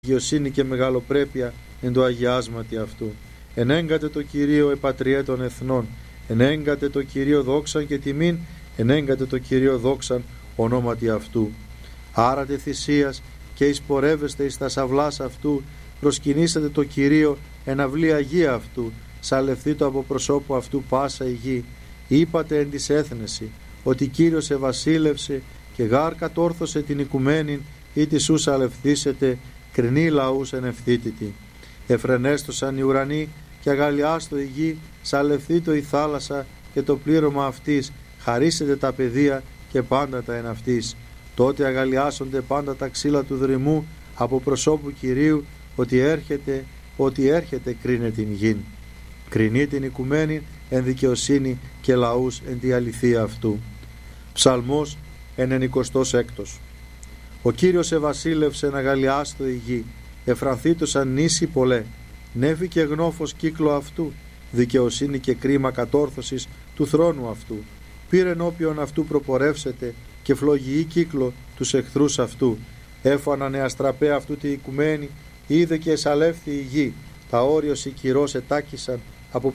αγιοσύνη και μεγαλοπρέπεια εν το αγιάσματι αυτού. Ενέγκατε το Κυρίο επατριέ των εθνών, ενέγκατε το Κυρίο δόξαν και τιμήν, ενέγκατε το Κυρίο δόξαν ονόματι αυτού. Άρατε θυσίας και εισπορεύεστε εις τα σαυλάς αυτού, προσκυνήσατε το Κυρίο εν αυλή αγία αυτού, σαλευθείτε από προσώπου αυτού πάσα η γη. Είπατε εν της έθνεση, ότι Κύριος ευασίλευσε και γάρ κατόρθωσε την οικουμένην, ή τη σου σαλευθήσετε, κρινή λαούς εν ευθύτητη. Εφρενέστοσαν οι ουρανοί και αγαλιάστο η γη, σαλευθήτω η θάλασσα και το πλήρωμα αυτής, χαρίσετε τα πεδία και πάντα τα εν αυτής. Τότε αγαλιάσονται πάντα τα ξύλα του δρυμού από προσώπου Κυρίου, ότι έρχεται κρίνε την γην. Κρινεί την οικουμένη εν δικαιοσύνη και λαούς εν τη αληθεία αυτού. Ψαλμός 96. Ο Κύριος ευασίλευσε να αγαλιάστο η γη, εφρανθήτωσαν νήσι πολλέ, νέφη και γνώφος κύκλο αυτού, δικαιοσύνη και κρίμα κατόρθωσης του θρόνου αυτού. Πήρεν όποιον αυτού προπορεύσετε και φλογιή κύκλο τους εχθρούς αυτού. Έφαναν αστραπέ αυτού τη οικουμένη, είδε και εσαλεύθη η γη, τα όριος οι κυρός ετάκησαν από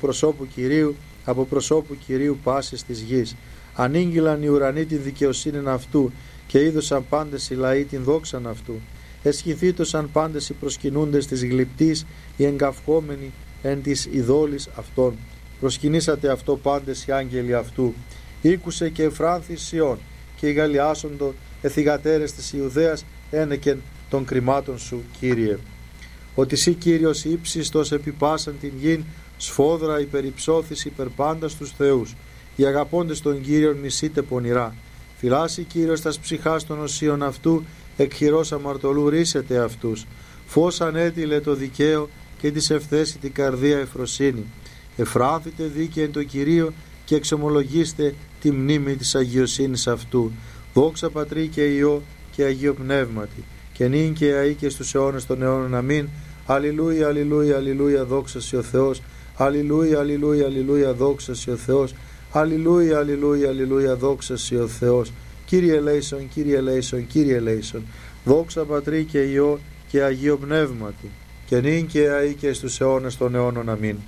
προσώπου Κυρίου πάσης της γης. Ανήγγυλαν οι ουρανοί την δικαιοσύνη αυτού και είδωσαν πάντες οι λαοί την δόξαν αυτού. Εσχυνθήτωσαν πάντες οι προσκυνούντες της γλυπτής, οι εγκαυχόμενοι εν της ειδόλης αυτών. Προσκυνήσατε αυτό πάντες οι άγγελοι αυτού. Ήκουσε και εφράνθη Σιών και οι γαλλιάσοντο εθιγατέρες της Ιουδαίας ένεκεν των κρυμάτων σου, Κύριε. Ότι σύ Κύριος ύψιστος επιπάσαν την γην, σφόδρα υπερυψώθης υπερπάντα στους θεούς. Οι αγαπώντες των Κύριων μισείτε πονηρά. Φυλάσσει Κύριος τας ψυχάς των οσίων αυτού, εκ χειρός αμαρτωλού ρίσετε αυτούς. Φως ανέτειλε το δικαίο και της ευθέσει την καρδία ευφροσύνη. Εφράνθητε δίκαιεν το Κυρίο και εξομολογήστε τη μνήμη της αγιοσύνης αυτού. Δόξα Πατρί και Υιό και Αγίο Πνεύματι, και νυν και αεί και στους αιώνες των αιώνων. Αμήν. Αλληλούια, αλληλούια, αλληλούια, δόξα σοι ο Θεός. Αλληλούια, αλληλούια, αλληλούια, δόξα σοι ο Θεός. Αλληλούια, αλληλούια, αλληλούια, δόξα σοι ο Θεός. Κύριε ελέησον, Κύριε ελέησον, Κύριε ελέησον. Δόξα Πατρί και Υιό και Αγίο Πνεύματι, και νυν και αεί και στους αιώνες των αιώνων. Αμήν.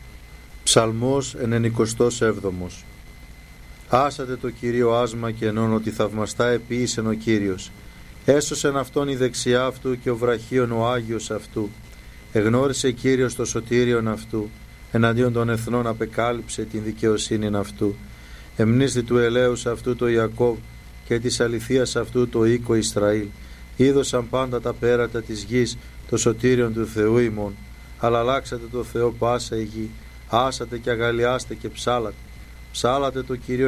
Ψαλμός 97. Άσατε το Κυρίο άσμα και ενών, ότι θαυμαστά επίησεν ο Κύριος. Έσωσεν αυτόν η δεξιά αυτού και ο βραχίον ο Άγιος αυτού. Εγνώρισε Κύριος το σωτήριον αυτού, εναντίον των εθνών απεκάλυψε την δικαιοσύνην αυτού. Εμνίστη του ελέους αυτού το Ιακώβ και της αληθείας αυτού το οίκο Ισραήλ. Είδωσαν πάντα τα πέρατα της γης το σωτήριον του Θεού ημών. Αλλά αλλάξατε το Θεό πάσα η γη, άσατε και αγαλιάστε και ψάλατε. Ψάλατε το Κυρίο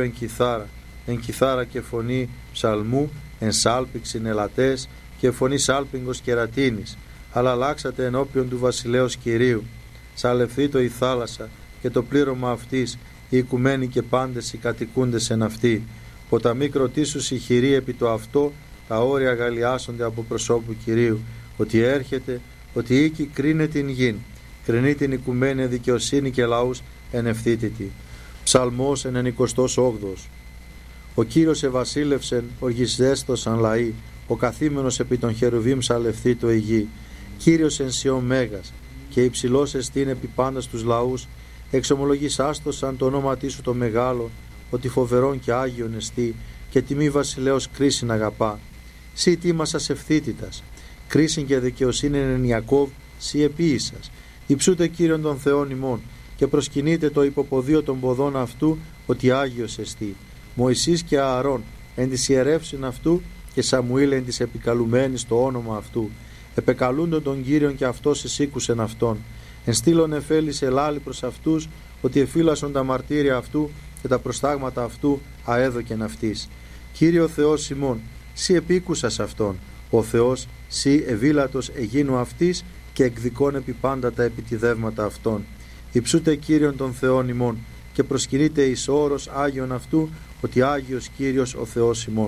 εν κιθάρα και φωνή ψαλμού, εν σάλπιξιν ελατές και φωνή σάλπιγγος κερατίνης. Αλλά αλλάξατε ενώπιον του βασιλέως Κυρίου. Σαλευθήτω η θάλασσα και το πλήρωμα αυτής, οι οικουμένοι και πάντες οι κατοικούντες εν αυτή. Ποταμοί κροτήσους η χειρή επί το αυτό, τα όρια αγαλιάσονται από προσώπου Κυρίου. Ότι έρχεται, ότι οίκη κρίνε την γην, κρινεί την οικουμένη δικαιοσύνη και λαούς εν ευθύτητη. Ψαλμός 98. Ο Κύριος ευασίλευσεν, ο γησδέστος λαοί, ο καθήμενος επί των χερουβίμ σαλευθήτω η γη. Κύριος εν Σιών μέγας, και υψηλός εστίν επί πάντα στους λαούς. Εξομολογήσάστος το όνόματί σου το μεγάλο, ότι φοβερόν και άγιον εστί, και τιμή βασιλέως κρίσιν αγαπά. Σύ τίμασας ευθύτητας, κρίσιν και δικαιοσύνη εν Ιακώβ, σύ επίησας. Υψούτε Κύριον των Θεών ημών, και προσκυνείτε το υποποδίο των ποδών αυτού, ότι άγιος εστί. Μωυσής και Ααρών εν της ιερεύσιν αυτού, και Σαμουήλ εν της επικαλουμένης το όνομα αυτού. Επεκαλούντον τον Κύριον και αυτός εισήκουσεν αυτόν. Εν στήλον εφέλης ελάλη προς αυτούς, ότι εφύλασον τα μαρτύρια αυτού και τα προστάγματα αυτού αέδοκεν αυτής. Κύριο Θεός ημών, σύ επίκουσας αυτόν. Ο Θεός, σύ ευήλατος εγίνου αυτής, και εκδικών επί πάντα τα επιτιδεύματα αυτών. Υψούτε Κύριον των Θεών ημών, και προσκυνείτε εις όρος Άγιον αυτού, ότι Άγιος Κύριος ο Θεός ημών.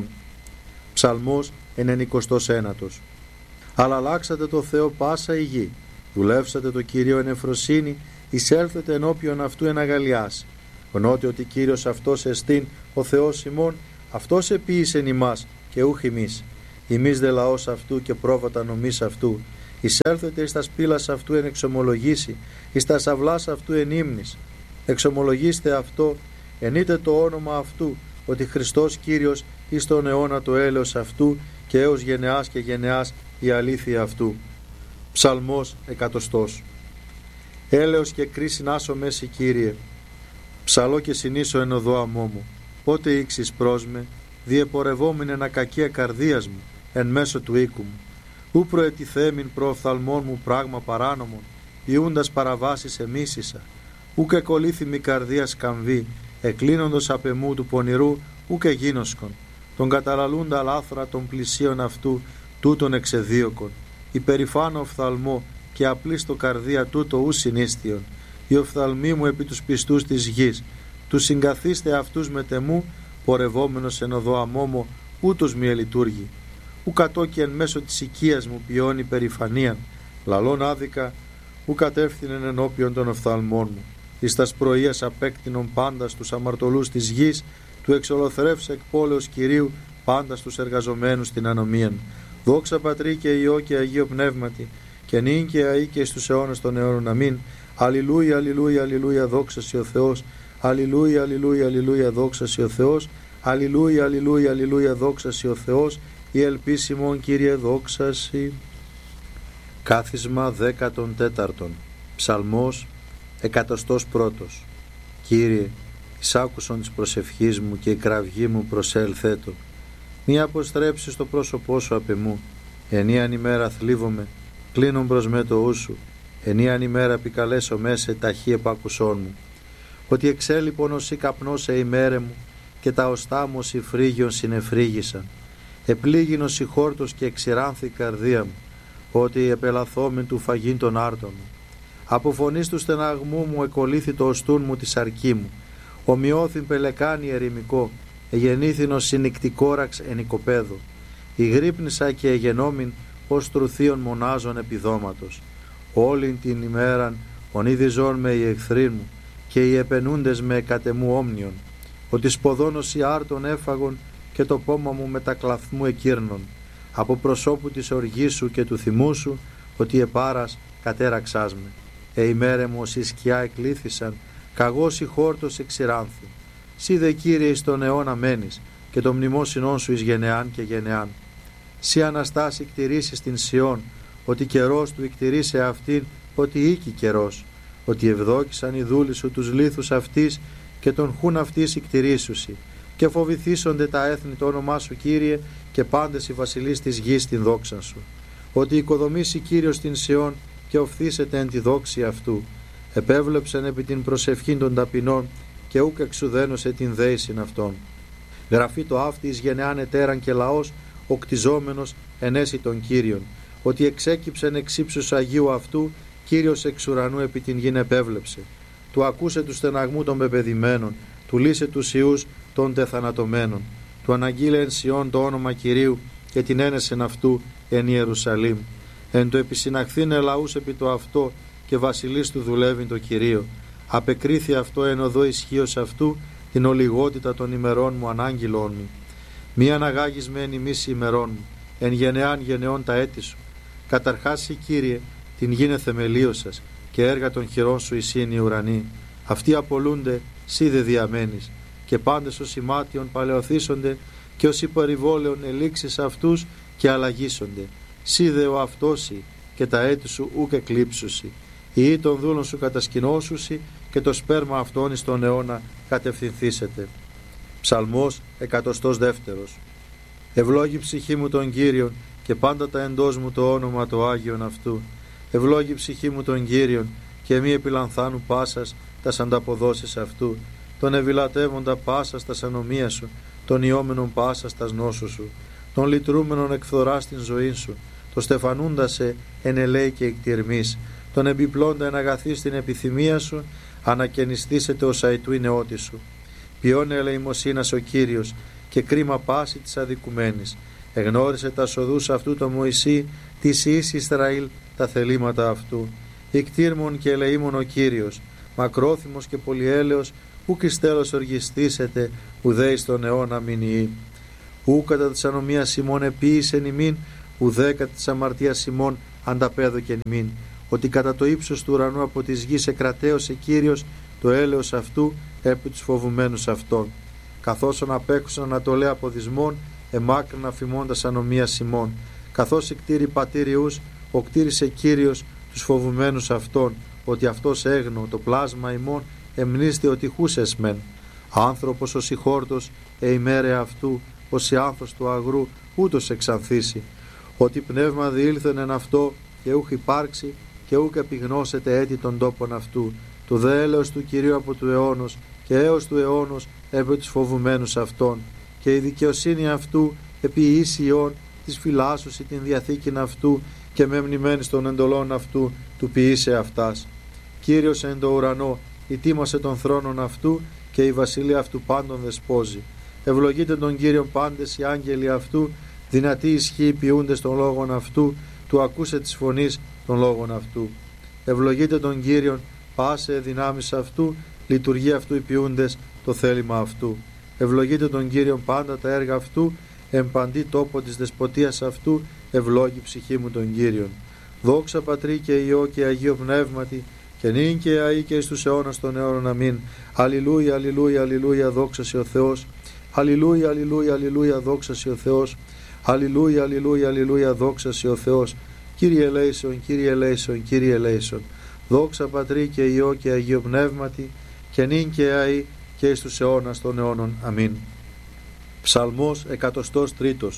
Ψαλμός 99. Αλλά αλλάξατε το Θεό πάσα η γη, δουλεύσατε το Κύριο εν ευφροσύνη, εισέλθετε ενώπιον αυτού εν αγαλιάς. Γνώτε ότι Κύριος αυτός εστίν ο Θεός ημών, αυτός επίησεν ημάς και ούχ ημείς. Ημείς δε λαός αυτού και πρόβατα νομής αυτού. Εισέλθετε εις τας πύλας αυτού εν εξομολογήσει, εις τας αυλάς αυτού εν ύμνης. Εξομολογήστε αυτό, ενείτε το όνομα αυτού, ότι Χριστός Κύριος εις τον αιώνα το έλεος αυτού και έως γενεάς και γενεάς η αλήθεια αυτού. Ψαλμός 100. Έλεος και κρίσιν άσο μέση Κύριε, ψαλώ και συνήσω εν οδό αμόμου. Πότε ήξεις προς με, διεπορευόμην εν ακακία καρδίας μου, εν μέσω του οίκου μου. Ού προετιθέμην προοφθαλμών μου πράγμα παράνομον, ιούντας παραβάσεις εμίσησα. Ού και κολλήθη καρδία σκαμβή, εκλίνοντος απ' εμού του πονηρού, ού και γίνοσκον. Τον καταλαλούντα λάθρα των πλησίων αυτού, τούτον εξεδίωκον. Υπερηφάνω οφθαλμό και απλή στο καρδία τούτο ου συνίστιον. Οι οφθαλμοί μου επί τους πιστούς της γης. Τους συγκαθίστε αυτούς με τεμού, πορευόμενος εν οδό αμόμο, ούτως μη ελειτουργεί. Ου κατόκι εν μέσω της οικίας μου ποιώνει περηφανίαν, λαλών άδικα, ου κατεύθυνεν ενώπιον των οφθαλμών μου. Εις τας πρωίας απέκτηνον πάντα στους αμαρτωλούς της γης, του εξολοθρεύσε εκ πόλεως Κυρίου πάντα στους εργαζομένους την ανομίαν. Δόξα Πατρί και Υιό και Αγίο Πνεύματι, και νυν και αεί και στους αιώνας των αιώνων. Αμήν. Αλληλούια, αλληλούια, αλληλούια, δόξα σοι ο Θεός. Αλληλούια, αλληλούια, αλληλούια, δόξα σοι ο Θεός. Αλληλούια, αλληλούια, αλληλούια, δόξα σοι ο Θεός. Η ελπίσιμον Κύριε δόξα σοι. Κάθισμα 14. Ψαλμός 101. Κύριε, εισάκουσον της προσευχής μου και η κραυγή μου προσέλθέτο. Μη αποστρέψεις το πρόσωπό σου απ' εμού. Ενίαν ημέρα θλίβομαι, κλείνον προς με το ου σου. Ενίαν ημέρα επικαλέσω μέσα ταχύ επάκουσόν μου. Ότι εξέλιπον ως η καπνός σε ημέρε μου και τα οστά μου ως η φρύγιον συνεφρύγησαν. Επλήγινος η χόρτος και εξηράνθη η καρδία μου, ότι επελαθόμην του φαγήν των άρτων μου. Από φωνής του στεναγμού μου εκολύθη το οστούν μου τη σαρκή μου. Ομοιώθην πελεκάνη ερημικό, εγεννήθηνος συνικτικόραξ εν οικοπαίδο. Ηγρύπνησα και εγενόμην ως τρουθείων μονάζων επιδόματος. Όλην την ημέραν ονείδιζόν με οι εχθροί μου και οι επενούντες με κατεμού όμνιον. Ότι σποδόνος οι άρτων έφαγον και το πόμα μου με τα κλαθμού εκύρνων. Από προσώπου της οργής σου και του θυμού σου, ότι επάρας κατέραξάς με. Ημέρε μου ως η σκιά εκλήθησαν, καγός η χόρτος εξηράνθη. Σύ δε Κύριε εις τον αιώνα μένεις, και το μνημόσυνόν σου εις γενεάν και γενεάν. Σύ Αναστάση κτηρήσεις την Σιών, ότι καιρός του εκτηρήσε αυτήν, ότι οίκη καιρός. Ότι ευδόκησαν οι δούλοι σου τους λίθους αυτής, και τον χούν αυτής εκτηρήσουσι. Και φοβηθήσονται τα έθνη το όνομά σου Κύριε, και πάντες οι βασιλείς της γης την δόξαν σου. Ότι οικοδομήσει Κύριος την Σιών, και οφθήσεται εν τη δόξη αυτού. Επέβλεψεν επί την προσευχήν των ταπεινών, και ούκ εξουδένωσε την δέησιν αυτών. Γραφεί το αύτη εις γενεάν ετέραν και λαός, ο κτιζόμενος ενέσει των Κύριων. Ότι εξέκυψεν εξ ύψους Αγίου αυτού, Κύριος εξ ουρανού επί την γην επέβλεψε. Του ακούσε του στεναγμού των πεπεδημένων, του λύσε τους ιούς των τεθανατωμένων. Του αναγγείλε εν Σιών το όνομα Κυρίου, και την ένεσεν αυτού εν Ιερουσαλήμ. Εν το επισυναχθήνε λαούς επί το αυτό, και βασιλείς του δουλεύειν το Κυρίο. Απεκρίθη αυτό εν οδό ισχύος αυτού, την ολιγότητα των ημερών μου ανάγγειλόν μου. Μη αναγάγεις με εν ημίση ημερών μου, εν γενεάν γενεών τα έτη σου. Καταρχάς η Κύριε, την γίνε θεμελίωσας, και έργα των χειρών σου εισήν οι ουρανοί. Αυτοί απολούνται, σύ δε διαμένεις, και πάντες ως ημάτιον παλαιοθήσονται, και ως υπερηβόλαιον ελήξεις αυτούς και αλλαγήσονται. Σύ δε ο αυτόσι, και τα έτη σου ούκ εκλείψουσι. Οι ή των δούλων σου κατασκηνώσουσι, και το σπέρμα αυτών εις τον αιώνα κατευθυνθήσετε. Ψαλμός 102. Ευλόγη ψυχή μου τον Κύριον, και πάντα τα εντός μου το όνομα το Άγιον αυτού. Ευλόγη ψυχή μου τον Κύριον, και μη επιλανθάνου πάσας τας ανταποδόσεις αυτού. Τον ευηλατεύοντα πάσας τας ανομίας σου, τον ιόμενον πάσας τας νόσου σου, τον λυτρούμενον εκφθοράς στην ζωή σου, το στεφανούντα σε εν ελέη και εκτιρμής, τον επιπλώντα εν αγαθή στην επιθυμία σου, ανακαινιστήσετε ως αητού η νεότη σου. Ποιώνε ελεημοσύνας ο Κύριος, και κρίμα πάση της αδικουμένης. Εγνώρισε τα σοδούς αυτού το Μωυσή, της εις Ισραήλ τα θελήματα αυτού. Ικτήρμον και ελεήμον ο Κύριος, μακρόθυμος και πολυέλεος, ουκ εις τέλος οργιστήσετε, ουδέ εις τον αιώνα μηνιή. Ου κατά της ανομίας ημών επίησεν ημίν, ουδέ κατά της αμαρτίας ημών ανταπέδωκεν ημίν, ότι κατά το ύψος του ουρανού από της γης εκρατέωσε Κύριος το έλεος αυτού επί τους φοβουμένους αυτών. Καθώς απέχουσαν ανατολέ από δυσμών, εμάκρυνα αφημώντας ανομία ημών. Καθώς εκτήρη πατήριους, οκτήρισε Κύριος τους φοβουμένους αυτών, ότι αυτός έγνο το πλάσμα ημών εμνίστη ότι χούσες μεν. Άνθρωπος ως η χόρτος, ημέρε αυτού, ως η άνθος του αγρού, ούτως εξανθήσει. Ότι πνεύμα διήλθεν εν αυτό, και ούχ υπάρξει, και ούκ επιγνώσεται έτη των τόπων αυτού. Το δε έλεος του Κυρίου από του αιώνος, και έως του αιώνος επί τους φοβουμένους αυτών. Και η δικαιοσύνη αυτού επί ίσιον της φυλάσσουση την διαθήκην αυτού, και μεμνημένης των εντολών αυτού του ποιήσε αυτάς. Κύριος εν το ουρανό ητίμασε των θρόνων αυτού, και η βασιλεία αυτού πάντων δεσπόζει. Ευλογείτε τον Κύριον πάντες οι άγγελοι αυτού, δυνατοί ισχύοι ποιούντες των λόγων αυτού, του ακούσε της φωνής των λόγων αυτού. Ευλογείτε τον Κύριον πάσε δυνάμεις αυτού, λειτουργεί αυτού οι ποιούντες το θέλημα αυτού. Ευλογείτε τον Κύριον πάντα τα έργα αυτού, εν παντή τόπο της δεσποτείας αυτού, ευλόγη ψυχή μου τον Κύριον. Δόξα Πατρί και Υιό και Αγίο Πνεύματι, και νυν και αεί και εις τους αιώνας των αιώνων. Αμήν. Αλληλούια, αλληλούια, αλληλούια, δόξα σε ο Θεός. Αλληλούια, αλληλούια, αλληλούια, δόξα σε ο Θεός. Αλληλούια, αλληλούια, αλληλούια, δόξα σε ο Θεός. Κύριε ελέησον, Κύριε ελέησον, Κύριε ελέησον. Δόξα Πατρί και Υιό και Αγίο Πνεύματι, και νυν και αεί και εις τους αιώνας των αιώνων. Αμήν. Ψαλμός 103.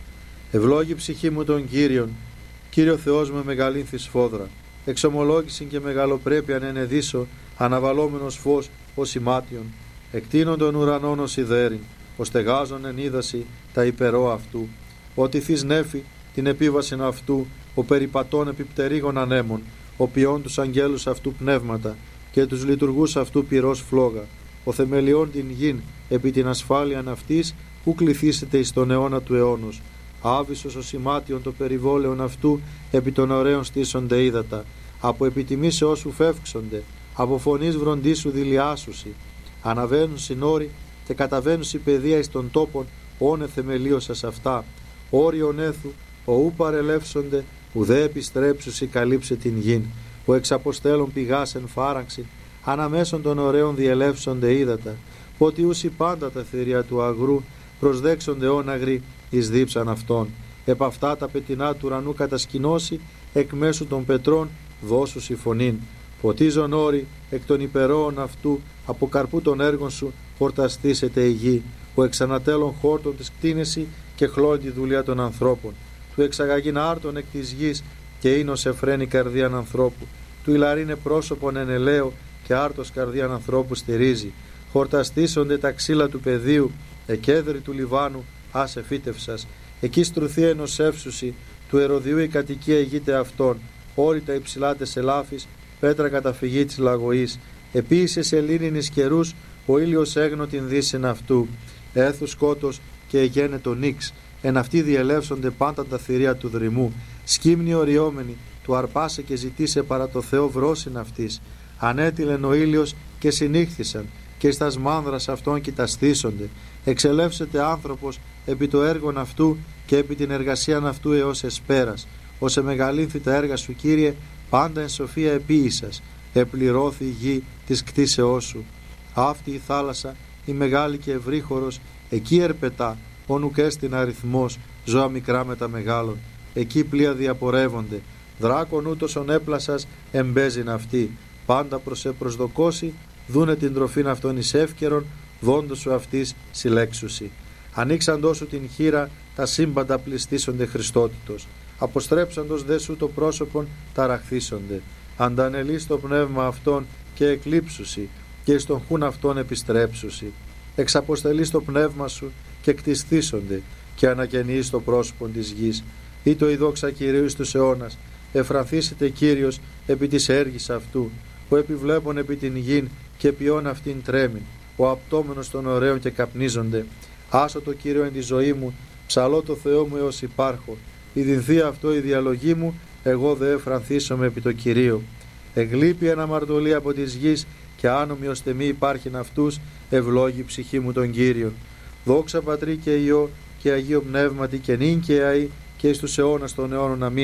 Ευλόγη ψυχή μου τον Κύριον, Κύριο Θεός με μεγαλύνθη σφόδρα. Εξομολόγησιν και μεγαλοπρέπειαν ενεδίσω, αναβαλόμενος φως ως ημάτιον. Εκτείνον των ουρανών ως ιδέριν, ως στεγάζον εν είδαση τα υπερό αυτού. Ότι θείς νέφη την επίβασιν αυτού, ο περιπατών επιπτερίγων ανέμων, ο ποιών τους αγγέλους αυτού πνεύματα, και τους λειτουργούς αυτού πυρός φλόγα. Ο θεμελιών την γην επί την ασφάλειαν αυτής, ου κληθήσετε εις τον αιώνα του αιώνος. Άβυσος ο σημάτιον το περιβόλαιον αυτού, επί των ωραίων στήσονται ύδατα. Από επιτιμήσεώς σου φεύξονται, από φωνής βροντίσου δηλιάσουσι. Αναβαίνουν συνόροι και καταβαίνουν η παιδεία εις των τόπων, όνε θεμελίωσας αυτά. Όριον έθου, ο ου παρελεύσονται, ουδέ επιστρέψουσι καλύψε την γην. Ο εξαποστέλων πηγάς εν φάραξιν, αναμέσων των ωραίων διελεύσονται ύδατα. Ότι ούσι πάντα τα θηρία του αγρού, προσδέξονται όναγροι εις δίψαν αυτών. Επ' αυτά τα πετεινά του ουρανού κατασκηνώσει, εκ μέσου των πετρών δώσου η φωνήν. Ποτίζον όρη εκ των υπερώων αυτού, από καρπού των έργων σου χορταστήσεται η γη. Ο εξανατέλων χόρτων της κτίνεση και χλώνει τη δουλειά των ανθρώπων. Του εξαγαγήν άρτων εκ της γης, και ίνος εφραίνει καρδίαν ανθρώπου. Του ηλαρίνε πρόσωπον εν ελαίο, και άρτος καρδίαν ανθρώπου στηρίζει. Χορταστήσονται τα ξύλα του πεδίου, εκέδρη του Λιβάνου άσε φύτευσας. Εκεί στρουθεί ενωσεύσουσι, του ερωδιού η κατοικία ηγείται αυτών. Όρητα υψηλάτες ελάφης, πέτρα καταφυγή της λαγωής. Επίησε σε λίνινης καιρούς, ο ήλιος έγνω την δύσιν αυτού. Έθου σκότος και εγένε το νίξ. Εν αυτοί διελεύσονται πάντα τα θηρία του δρυμού. Σκύμνοι οριόμενοι, του αρπάσε και ζητήσε παρά το Θεό βρόσιν αυτής. Ανέτειλεν ο ήλιος και συνήχθησαν, και εις τας μάνδρας αυτών κοιταστήσονται. Εξελεύσεται άνθρωπος επί το έργον αυτού και επί την εργασίαν αυτού έως εσπέρας. Όσε μεγαλύνθη τα έργα σου, Κύριε, πάντα εν σοφία επίησας. Επληρώθη η γη της κτίσεώς σου. Αυτή η θάλασσα, η μεγάλη και ευρύχωρος, εκεί ερπετά, όνουκ έστιν αριθμός, ζώα μικρά με τα μεγάλων. Εκεί πλοία διαπορεύονται. Δράκον ούτωσον έπλασας εμπέζειν αυτή. Πάντα προς προσδοκώσει, δούνε την τροφήν αυτών εις εύκαιρον, δόντος σου αυτής συλλέξουσι. Ανοίξαντός σου την χείρα, τα σύμπαντα πληστήσονται Χριστότητος. Αποστρέψαντος δε σου το πρόσωπον, ταραχθήσονται. Αντανελείς το πνεύμα αυτών και εκλείψουσι, και εις τον χούν αυτών επιστρέψουσι. Εξαποστελείς το πνεύμα σου και κτιστήσονται, και ανακαινείς το πρόσωπον της γης. Ή το η δόξα Κυρίου εις τους αιώνας, εφρανθήσετε Κύριος επί της έργης αυτού, που επιβλέπουν επί την γην και ποιόν αυτήν τρέμην, ο απτόμενος των ωραίων και καπνίζονται. Άσω το Κύριο εν τη ζωή μου, ψαλώ το Θεό μου έως υπάρχω. Ιδινθεί αυτό η διαλογή μου, εγώ δε εφρανθήσομαι επί το Κυρίο. Εγλείπει ένα αμαρτωλή από της γης, και άνομοι ώστε μη υπάρχειν αυτούς, ευλόγη ψυχή μου τον Κύριο. Δόξα Πατρί και Υιό και Αγίο Πνεύματι, και νυν και αεί και εις τους αιώνας των αιώνων. Αμήν.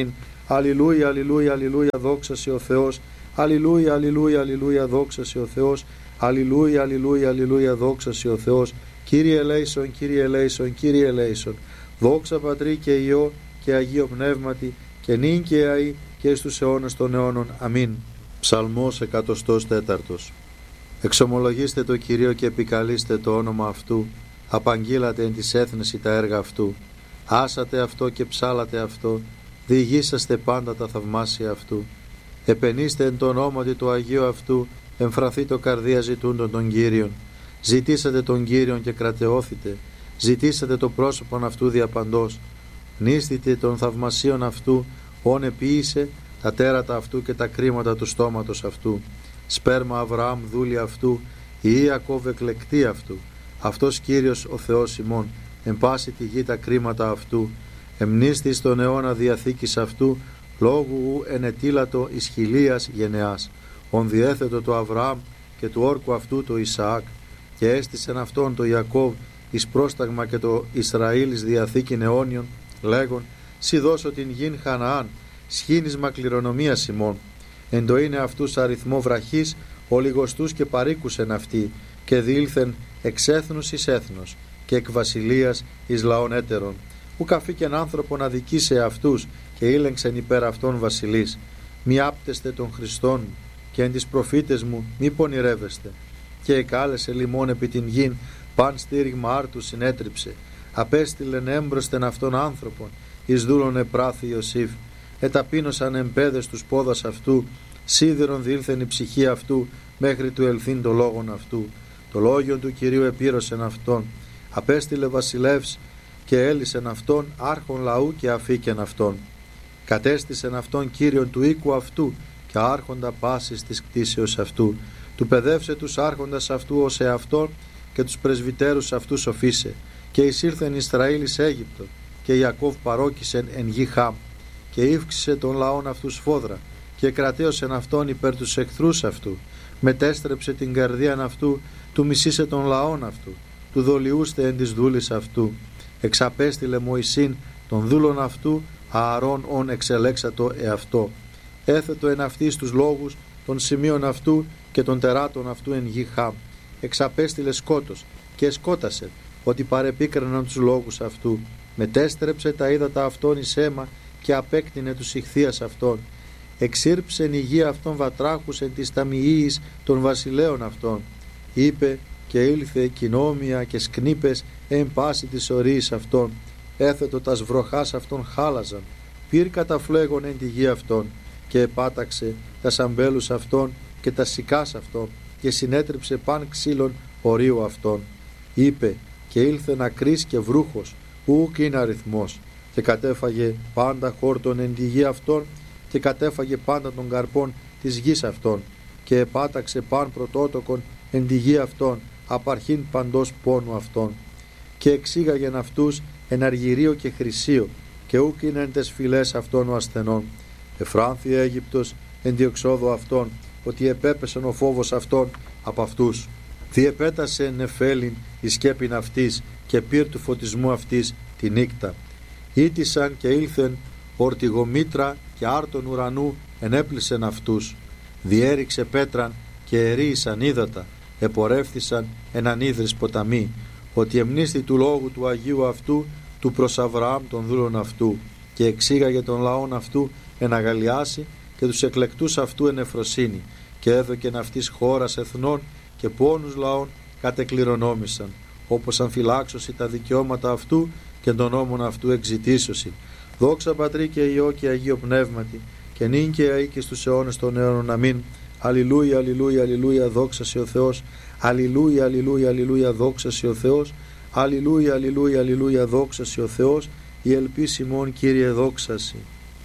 Αλληλούια, αλληλούια, αλληλούια, δόξα σε ο Θεός. Αλληλούια, αλληλούια, αλληλούια, δόξα σε ο Θεός. Αλληλούια, αλληλούια, αλληλούια, δόξα σε ο Θεός. Κύριε ελέησον, Κύριε ελέησον, Κύριε ελέησον. Δόξα Πατρί και Υιό και Αγίο Πνεύματι, και νυν και αΐ και στους αιώνας των αιώνων. Αμήν. Ψαλμός 104. Εξομολογήστε το Κυρίο και επικαλείστε το όνομα αυτού. Απαγγείλατε εν της έθνεση τα έργα αυτού. Άσατε αυτό και ψάλατε αυτό. Διηγήσαστε πάντα τα θαυμάσια αυτού. Επενήστε εν το ονόματι του Αγίου αυτού. Εμφραθεί το καρδία ζητούντων των Κύριων. Ζητήσατε τον Κύριον και κρατεώθητε. Ζητήσατε το πρόσωπον αυτού διαπαντός. Νίστητε των θαυμασίων αυτού, όν επίησε τα τέρατα αυτού και τα κρίματα του στόματος αυτού. Σπέρμα Αβραάμ δούλη αυτού, η Ιακώβ εκλεκτή αυτού. Αυτός Κύριος ο Θεός ημών, εν πάση τη γη τα κρίματα αυτού. Εμνίστη στον αιώνα διαθήκης αυτού, λόγου ενετήλατο εις χιλίας γενεάς. Ον διέθετο το Αβραάμ και του όρκου αυτού το Ισαάκ, και έστησεν αυτόν το Ιακώβ εις πρόσταγμα και το Ισραήλ εις διαθήκην αιώνιον, λέγον, σοι δώσω την γην Χαναάν, σχήνισμα κληρονομίας ημών. Εν το είναι αυτούς αριθμό βραχής, ολιγοστούς και παρήκουσεν αυτοί, και διήλθεν εξ έθνους εις έθνος, και εκ βασιλείας εις λαών έτερων. Ουκ αφήκεν άνθρωπον αδικήσε αυτούς, και ήλεγξεν υπέρ αυτών βασιλείς. Μη άπτεστε των Χριστών μου, και εν τις προφήτες μου μη πονηρεύεστε. Και εκάλεσε λιμών επί την γην, παν στήριγμα άρτου συνέτριψε. Απέστειλεν έμπροσθεν αυτών άνθρωπον, εις δούλων επράθη Ιωσήφ. Εταπείνωσαν εμπέδες τους πόδας αυτού, σίδερον διήλθεν η ψυχή αυτού, μέχρι του ελθύν το λόγον αυτού. Το λόγιον του Κυρίου επήρωσεν αυτόν. Απέστειλε βασιλεύς και έλυσεν αυτόν, άρχον λαού και αφήκεν αυτόν. Κατέστησεν αυτόν Κύριον του οίκου αυτού, και άρχοντα πάσης της κτήσεως αυτού. Του παιδεύσε τους άρχοντας αυτού ως εαυτόν, και τους πρεσβυτέρους αυτού σοφίσε. Και εισήλθεν Ισραήλ εις Αίγυπτο, και Ιακώβ παρόκησεν εν γη Χάμ. Και ύφξησε τον λαόν αυτού σφόδρα, και κρατέωσεν αυτόν υπέρ τους εχθρούς αυτού. Μετέστρεψε την καρδίαν αυτού, του μισήσε τον λαόν αυτού. Του δολιούστε εν της δούλης αυτού. Εξαπέστειλε Μωυσήν των δούλων αυτού, Ααρών ον εξελέξατο εαυτό. Έθετο εν αυτής τους λόγους των σημείων αυτού και των τεράτων αυτού εν γη Χάμ. Εξαπέστειλε σκότος και σκότασε, ότι παρεπίκραναν τους λόγους αυτού. Μετέστρεψε τα ύδατα αυτών εις αίμα, και απέκτηνε τους ηχθείας αυτών. Εξήρψεν η γη αυτών βατράχους εν της ταμιείας των βασιλέων αυτών. Είπε και ήλθε κοινόμια και σκνήπες εν πάση της ορίης αυτών. Έθετο τας βροχάς αυτών χάλαζαν. Πήρ καταφλέγον εν τη γη αυτών, και επάταξε τα σαμπέλους αυτών και τα σικάς αυτών, και συνέτριψε παν ξύλων ορίου αυτών. Είπε και ήλθε ακρής και βρούχος, ούκ είναι αριθμός, και κατέφαγε πάντα χόρτον εν τη γη αυτών, και κατέφαγε πάντα των καρπών της γης αυτών, και επάταξε παν πρωτότοκον εν τη γη αυτών, απαρχήν παντός πόνου αυτών. Και εξήγαγεν αυτούς εν αργυρίο και χρυσίο, και ούκ είναι εν τες φυλές αυτών ο ασθενών. Εφράνθη Αίγυπτος εν διεξόδου αυτών, ότι επέπεσεν ο φόβος αυτών από αυτούς. Διεπέτασε νεφέλιν η σκέπην αυτής, και πυρ του φωτισμού αυτής τη νύκτα. Ήτησαν και ήλθεν ορτιγομήτρα, και άρτων ουρανού ενέπλησεν αυτούς. Διέριξε πέτραν και ερίησαν ύδατα, επορεύθησαν εν ανίδρυς ποταμοί, ότι εμνίστη του λόγου του Αγίου αυτού, του προς Αβραάμ των δούλων αυτού, και εξήγαγε τον λαόν αυτού εν αγαλιάσει, και τους εκλεκτούς αυτού εν εφροσύνη, και έδωκεν αυτής χώρας εθνών και πόνους λαών κατεκληρονόμησαν, όπως αμφυλάξωση τα δικαιώματα αυτού και των νόμων αυτού εξητήσωση. Δόξα Πατρί και Υιό και Αγίο Πνεύματι, και νυν και αεί και στους αιώνες των αιώνων. Αμήν. Αλληλούια, αλληλούια, αλληλούια, δόξα σε ο Θεός. Αλληλούια, αλληλούια, αλληλούια, δόξα σε ο Θεός. Αλληλούια, αλληλούια, αλληλούια, δόξα σε ο Θεός. Η ελπίς ημών, Κύριε, δόξα σοι.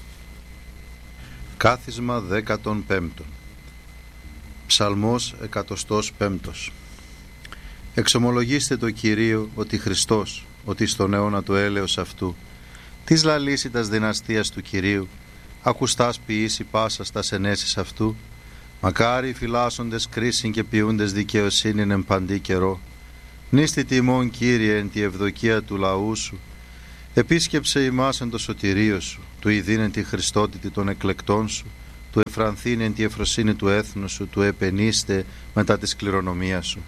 Κάθισμα 15. Ψαλμός 105. Εξομολογήστε το Κυρίο ότι Χριστός, ότι στον αιώνα του έλεος αυτού, της λαλήσιτας δυναστείας του Κυρίου, ακουστάς ποιήσει πάσας τας ενέσεις αυτού, μακάρι οι φυλάσσοντες κρίσιν και ποιούντες δικαιοσύνην εν παντή καιρό. Νίστη τιμών, Κύριε, εν τη ευδοκία του λαού σου, Επίσκεψε ημάς εν το σωτηρίο σου, του ειδήν τη χριστότητη των εκλεκτών σου, του εφρανθήν εν τη εφροσύνη του έθνους σου, του επενείστε μετά της κληρονομίας σου.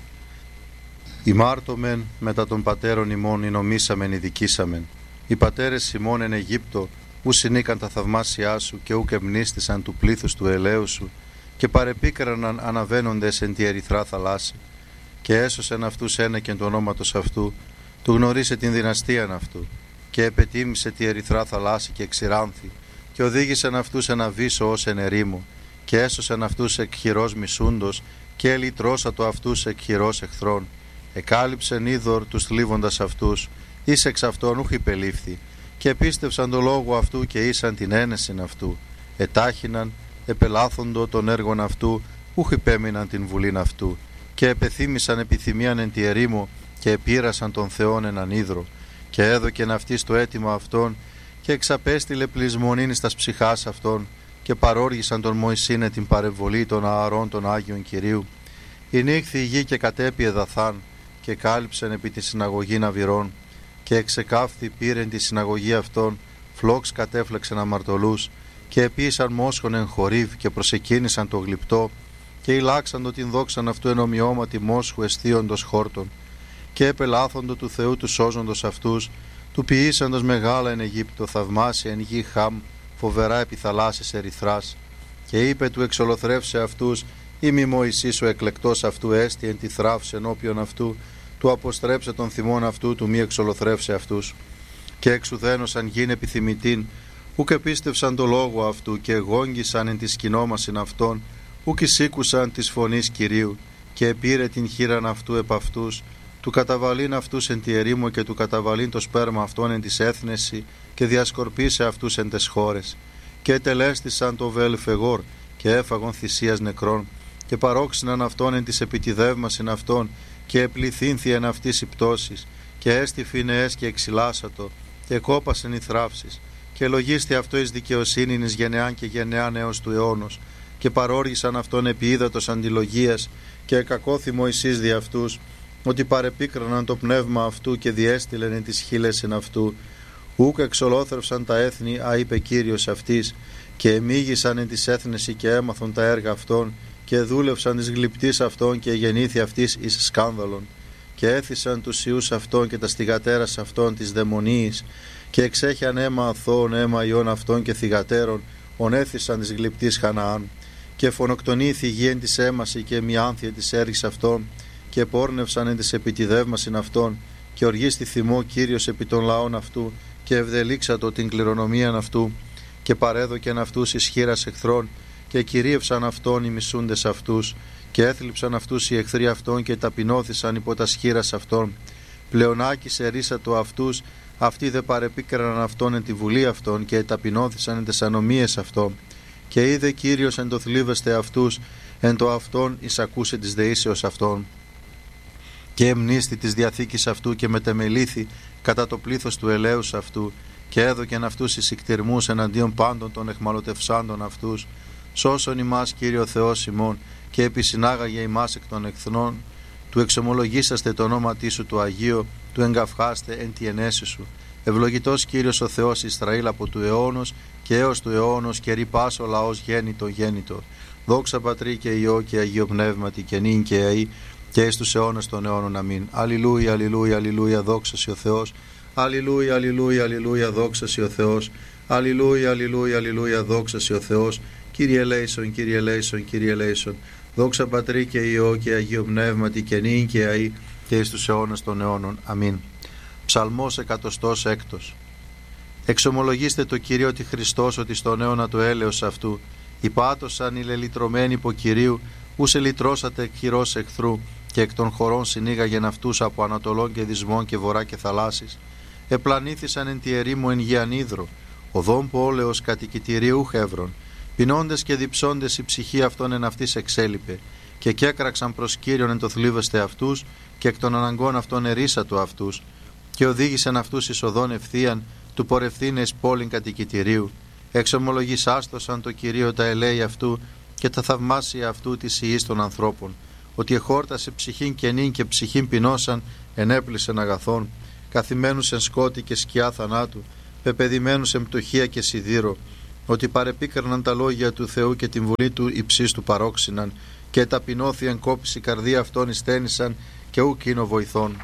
Ημάρτωμεν μετά των πατέρων ημών εινομήσαμεν ειδικήσαμεν. Οι πατέρες ημών εν Αιγύπτο ου συνήκαν τα θαυμάσια σου και ουκ εμνίστησαν του πλήθους του ελαίου σου και παρεπίκραναν αναβαίνοντες εν τη ερυθρά θαλάσση και έσωσεν αυτούς ένεκεν του ονόματος αυτού, του γνωρίσε την δυναστείαν αυτού και επετίμησε τη ερυθρά θαλάσση και εξηράνθη και οδήγησεν αυτούς εν αβύσσο ως εν ερήμο και έσωσεν αυτούς εκ χειρός μισούντος και ελυτρώσατο αυτούς εκ χειρός εχθρών. Εκάλυψεν είδωρ τους θλίβοντας αυτούς, εις εξ αυτών ούχ υπελήφθη, και επίστευσαν το λόγο αυτού και ήσαν την ένεσιν αυτού. Ετάχυναν, επελάθοντο των έργων αυτού, ούχ υπέμειναν την βουλήν αυτού, και επεθύμησαν επιθυμίαν εν τη ερήμο, και επήρασαν τον Θεόν έναν ίδρο, και έδωκεν αυτής το αίτημα αυτών, και εξαπέστειλε πλεισμονήν εις τας ψυχάς αυτών, και παρόργησαν τον Μωυσήνε την παρεμβολή των Ααρών των Άγιων Κυρίου. Ηνύχθη η γη και κατέπιε Δαθάν, και κάλυψεν επί τη συναγωγήν Αβυρών, και εξεκάφθη πήρεν τη συναγωγή αυτών, φλόξ κατέφλεξεν αμαρτωλούς, και επίησαν μόσχον εν Χορίβ, και προσεκίνησαν το γλυπτό, και ηλάξαντο την δόξαν αυτού εν ομοιώματι μόσχου εστίοντος χόρτων, και επελάθοντο του Θεού του σώζοντος αυτούς, του ποιήσαντος μεγάλα εν Αιγύπτο, θαυμάσια εν γη Χαμ, φοβερά επί θαλάσσης ερυθράς, και είπε του εξολοθρεύσε αυτούς, «Είμαι Μωυσής ο εκλεκτός αυτού έστι εν τη θράψη ενώπιον αυτού, του αποστρέψε τον θυμόν αυτού, του μη εξολοθρεύσε αυτούς». Και εξουδένωσαν γιν επιθυμητήν, ουκ επίστευσαν το λόγο αυτού, και γόγγισαν εν τη σκηνόμασιν αυτών, ουκ εισήκουσαν της φωνής Κυρίου, και επήρε την χείραν αυτού επ' αυτούς, του καταβαλήν αυτούς εν τη ερήμο, και του καταβαλήν το σπέρμα αυτών εν της έθνεση, και διασκορπίσε αυτούς εν τες χώρες. Και τελέστησαν το βέλφεγόρ, και έφαγον θυσίας νεκρών, και παρόξυναν αυτόν εν της επιτιδεύμασιν αυτών, και επληθύνθη εν αυτής η πτώσης, και έστι φινεές και εξηλάσατο, και κόπασεν οι θράψεις, και λογίστη αυτό εις δικαιοσύνην εις γενεάν και γενεάν έως του αιώνος, και παρόργησαν αυτόν επί ύδατος αντιλογίας, και εκακώθη Μωυσής δι' αυτούς, ότι παρεπίκραναν το πνεύμα αυτού και διέστειλεν εν τις χείλεσιν αυτού, ούκ εξολόθρευσαν τα έθνη, είπε Κύριος αυτής, και εμίγησαν εν της έθνεση και έμαθον τα έργα αυτών, και δούλευσαν της γλυπτής αυτών, και γεννήθη αυτής εις σκάνδαλον, και έθισαν τους ιούς αυτών και τα στιγατέρας αυτών της δαιμονίης, και εξέχιαν αίμα αθώων, αίμα ιών αυτών και θυγατέρων, ονέθισαν της γλυπτής Χαναάν, και φωνοκτονήθη η γη εν της έμαση και μιάνθια της έργης αυτών, και πόρνευσαν εν της επιτιδεύμασιν αυτών, και οργίστη θυμό Κύριος επί των λαών αυτού, και ευδελίξατο την κληρονομίαν αυτού, και παρέδοκεν αυτούς εις χείρας εχθρών, και κυρίευσαν αυτόν οι μισούντες αυτούς, και έθλιψαν αυτούς οι εχθροί αυτών, και ταπεινώθησαν υπό τα σχήρας αυτών. Πλεονάκησε ρίσατο αυτούς, αυτοί δε παρεπίκραναν αυτόν εν τη βουλή αυτών, και ταπεινώθησαν εν τες ανομίες αυτών. Και είδε Κύριος εν το θλίβεστε αυτούς, εν το αυτόν εισακούσε της δεήσεως αυτών. Και εμνίστη της διαθήκης αυτού, και μετεμελήθη κατά το πλήθος του ελαίους αυτού, και έδωκεν αυτούς εις ικτηρμούς εναντίον πάντων των εχμαλωτευσάντων αυτούς. Σώσον ημάς Κύριο Θεός ημών, και επισυνάγαγε ημάς εκ των εχθρών, του εξομολογήσαστε το όνόματί σου του Αγίου, του εγκαυχάστε εν τη ενέση σου. Ευλογητός Κύριος ο Θεός Ισραήλ από του αιώνος και έως του αιώνος, και ρυπάς ο λαός γέννητο. Δόξα Πατρί και Υιό και Αγίο Πνεύματι, και νυν και αεί και εις τους αιώνας των αιώνων. Αμήν. Αλληλούια, αλληλούια, αλληλούια, δόξα σοι ο Θεός. Αλληλούια, αλληλούια, αλληλούια, δόξα σοι ο Θεός. Αλληλούια, αλληλούια, αλληλούια, δόξα σοι ο Θεός. Κύριε ελέησον, Κύριε ελέησον, Κύριε ελέησον. Δόξα Πατρί και Υιό και Αγίο Πνεύματι, και νυν και αεί και εις τους αιώνας των αιώνων. Αμήν. Ψαλμός 106. Εξομολογήστε το Κυρίο ότι Χριστός, ότι στον αιώνα του έλεος αυτού υπάτωσαν οι λελυτρωμένοι υπό Κυρίου, ους ελυτρώσατε εκ χειρός εχθρού, και εκ των χωρών συνήγαγεν αυτούς από ανατολών και δυσμών και βορρά και θαλάσσης. Επλανήθησαν εν τη ερήμου εν γη ανίδρο, οδόν πόλεως κατοικητηρίου χεύρων. Πεινώντες και διψώντες η ψυχή αυτών εν αυτής εξέλιπε, και κέκραξαν προς Κύριον εν το θλίβεστε αυτούς, και εκ των αναγκών αυτών ερίσατο αυτούς, και οδήγησαν αυτούς εις οδόν ευθείαν, του πορευθύνε εις πόλην κατοικητηρίου. Εξομολογήσαστοσαν το Κυρίο τα ελέη αυτού, και τα θαυμάσια αυτού της ιής των ανθρώπων, ότι εχόρτασε ψυχήν κενήν και ψυχήν πεινώσαν, ενέπλησεν αγαθών. καθημένους εν σκότη και σκιά θανάτου, πεπαιδημένους εν πτωχία και σιδήρο, ότι παρεπίκραναν τα λόγια του Θεού και την βουλή του υψής του παρόξυναν, και ταπεινώθη εν κόπηση καρδία αυτών ειστένησαν και ούκ είναι ο βοηθών.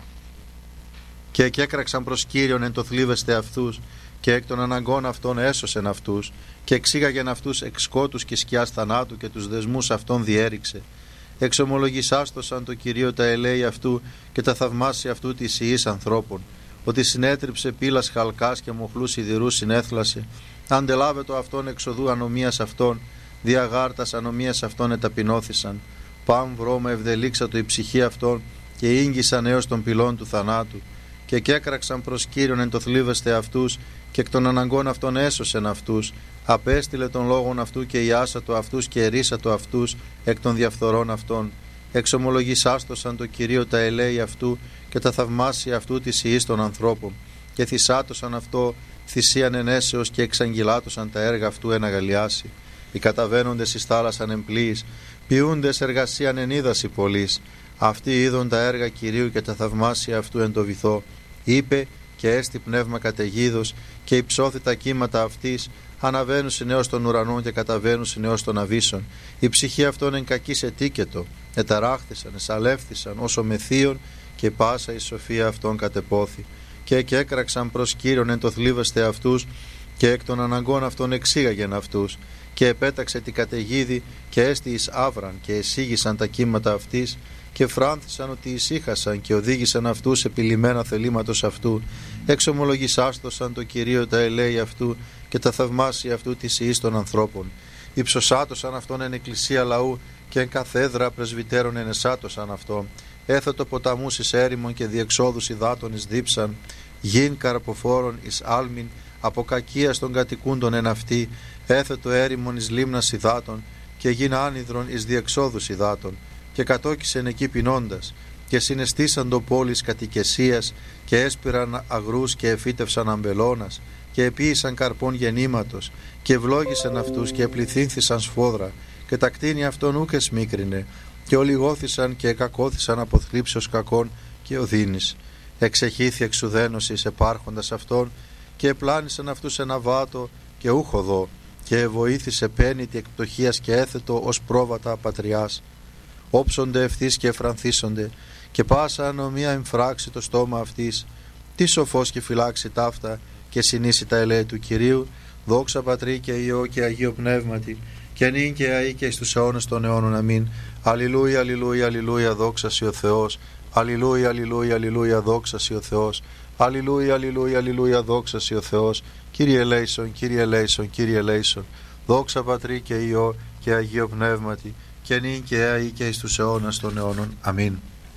Και εκέκραξαν προς Κύριον εν το θλίβεστε αυτούς, και εκ των αναγκών αυτών έσωσεν αυτούς, και εξήγαγεν αυτούς εξ σκότους και σκιάς θανάτου, και τους δεσμούς αυτών διέριξε. Εξομολογησάστοσαν το Κυρίο τα ελέη αυτού και τα θαυμάσια αυτού της ιής ανθρώπων, ότι συνέτριψε πύλας χαλκάς και μοχλούς σιδηρούς συνέθλασε, αντελάβετο αυτόν εξοδού ανομίας αυτών, διαγάρτας ανομίας αυτών εταπεινώθησαν. Πάμ βρώμα ευδελίξατο η ψυχή αυτών, και ήγγισαν έως των πυλών του θανάτου, και εκέκραξαν προς Κύριον εν το θλίβεστε αυτούς, και εκ των αναγκών αυτών έσωσεν αυτούς, απέστειλε των λόγων αυτού και ιάσατο αυτούς και ερίσατο αυτούς εκ των διαφθορών αυτών. Εξομολογησάστοσαν το Κυρίο τα ελέη αυτού και τα θαυμάσια αυτού της ιής των ανθρώπων, και θυσάτωσαν αυτό θυσίαν ενέσεως και εξαγγυλάτωσαν τα έργα αυτού εν αγαλιάσει. Οι καταβαίνοντες εις θάλασσαν εμπλοίης, ποιούντες εργασίαν εν ύδαση πολλής. Αυτοί είδον τα έργα Κυρίου και τα θαυμάσια αυτού εν το βυθό. Είπε και έστι πνεύμα καταιγίδος, και υψώθη τα κύματα αυτής, αναβαίνουν συνέως των ουρανών και καταβαίνουν συνέως των αβύσσων. Η ψυχή αυτών εν κακής ετίκετο, εταράχθησαν, εσαλεύθησαν όσο μεθύων, και πάσα η σοφία αυτών κατεπόθη. Και έκραξαν προς Κύριον εν το θλίβεστε αυτούς, και εκ των αναγκών αυτών εξήγαγεν αυτούς, και επέταξε την καταιγίδη και έστι εις άβραν, και εσήγησαν τα κύματα αυτής, και φράνθησαν ότι ησύχασαν και οδήγησαν αυτούς επιλυμμένα θελήματος αυτού. Εξομολογησάστοσαν το Κυρίο τα ελέη αυτού και τα θαυμάσια αυτού της ιής των ανθρώπων. Υψωσάτωσαν αυτόν εν εκκλησία λαού, και εν καθέδρα πρεσβυτέρων ενεσάτωσαν αυτό. Έθετο ποταμούς εις έρημον και διεξόδους υδάτων εις δίψαν, γιν καρποφόρων εις άλμην, από κακίας των κατοικούντων εν αυτή, έθετο έρημον εις λίμνας υδάτων, και γιν άνυδρον εις διεξόδους υδάτων. Και κατόκισεν εκεί πεινώντας, και συναισθήσαν το πόλης κατοικεσίας, και έσπηραν αγρούς και εφύτευσαν αμπελώνας, και επίησαν καρπών γεννήματος, και ευλόγησαν αυτούς και επληθύνθησαν σφόδρα, και τα κτίνη αυτών ούκ εσμίκρινε, και ολιγώθησαν και εκακώθησαν από θλίψεως κακών και οδύνης. Εξεχήθη εξουδένωσης επάρχοντας αυτών, και επλάνησαν αυτούς ένα βάτο και ούχ οδό, και βοήθησε πένητη εκπτωχίας και έθετο ως πρόβατα πατριάς. Όψονται ευθύς και εφρανθίσονται, και πάσα ανομία εμφράξει το στόμα αυτής. Τι σοφός και φυλάξει ταύτα, και συνήσει τα ελέη του Κυρίου, δόξα Πατρί και Υιό και Αγίο Πνεύματι, και νυν και αεί και εις τους αιώνες των αιώνων. Αμήν. Αλληλούια, αλληλούια, αλληλούια, δόξα σοι ο Θεός. Αλληλούια, αλληλούια, αλληλούια, δόξα σοι ο Θεός. Αλληλούια, αλληλούια, αλληλούια, δόξα σοι ο Θεός. Κύριε ελέησον, Κύριε ελέησον, Κύριε ελέησον. Δόξα Πατρί και Υιό και Αγίο Πνεύματι, και νυν και αεί και εις τους αιώνας των αιώνων. Αμήν.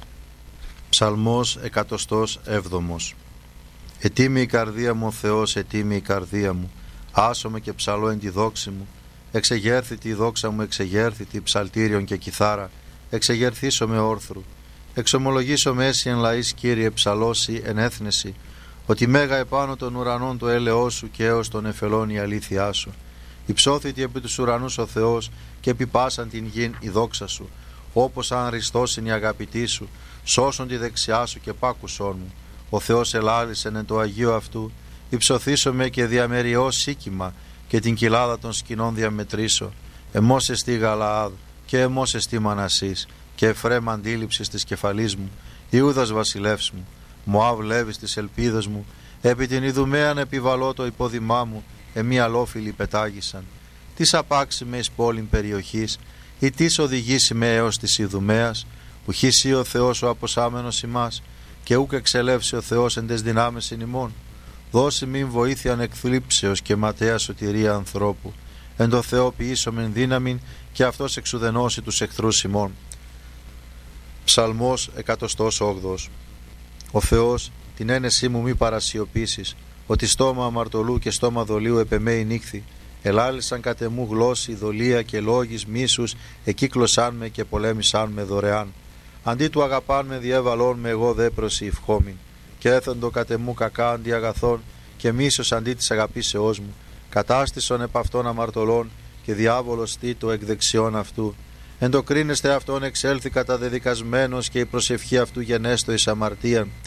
Ψαλμός 107. Ετοίμη η καρδία μου ο Θεός, ετοίμη η καρδία μου, άσομαι και ψαλώ εν τη δόξη μου. Εξεγέρθητη η δόξα μου, εξεγέρθητη ψαλτήριον και κιθάρα, εξεγερθήσω με όρθρου. Εξομολογήσω με έσυ εν λαής, Κύριε, ψαλώσει εν έθνεση, ότι μέγα επάνω των ουρανών το έλεος σου και έως των εφελών η αλήθειά σου. Υψώθητη επί τους ουρανούς ο Θεός, και επιπάσαν την γην η δόξα σου. Όπως αν ριστώσιν η αγαπητή σου, σώσον τη δεξιά σου και πάκουσόν μου. Ο Θεός ελάλησεν εν το Αγίο αυτού, υψωθήσομαι και διαμεριώ σίκημα, και την κοιλάδα των σκηνών διαμετρήσω. Εμώς εστί Γαλαάδ, και εμώς εστί Μανασής, και Εφραίμ αντίληψης της κεφαλής μου, Ιούδας βασιλεύς μου, Μωάβ λέβης της ελπίδας μου, επί την Ιδουμαίαν επιβαλώ το υπόδημά μου, εμεί αλόφιλοι πετάγησαν. Τις απάξει με εις πόλην περιοχής, ή τις οδηγήσει με έως της Ιδουμαίας, ουχήσει ο Θεός ο αποσάμενος ημάς, και ούκ εξελεύσει ο Θεός εν τες δυνάμεσιν ημών. Δώσει μην βοήθειαν εκθλίψεως και ματέα σωτηρία ανθρώπου. Εν το Θεό ποιήσομεν δύναμην, και αυτός εξουδενώσει τους εχθρούς ημών. Ψαλμός 108. Ο Θεός, την ένεσή μου μη παρασιωπήσεις, ότι στόμα αμαρτωλού και στόμα δολίου επεμέει νύχθη. Ελάλησαν κατ' εμού γλώσσοι, δολία και λόγης μίσους, εκύκλωσάν με και πολέμησάν με δωρεάν. Αντί του αγαπάν με διέβαλόν με, εγώ δε προσηυχόμην. Και έθεντο κατ' εμού κακά αντί αγαθών, και μίσος αντί της αγαπήσεώς μου. Κατάστησον επ' αυτών αμαρτωλών, και διάβολος τι το εκ δεξιών αυτού. Εν το κρίνεστε αυτόν εξέλθει καταδεδικασμένος, και η προσευχή αυτού γενέστο εις αμαρτίαν.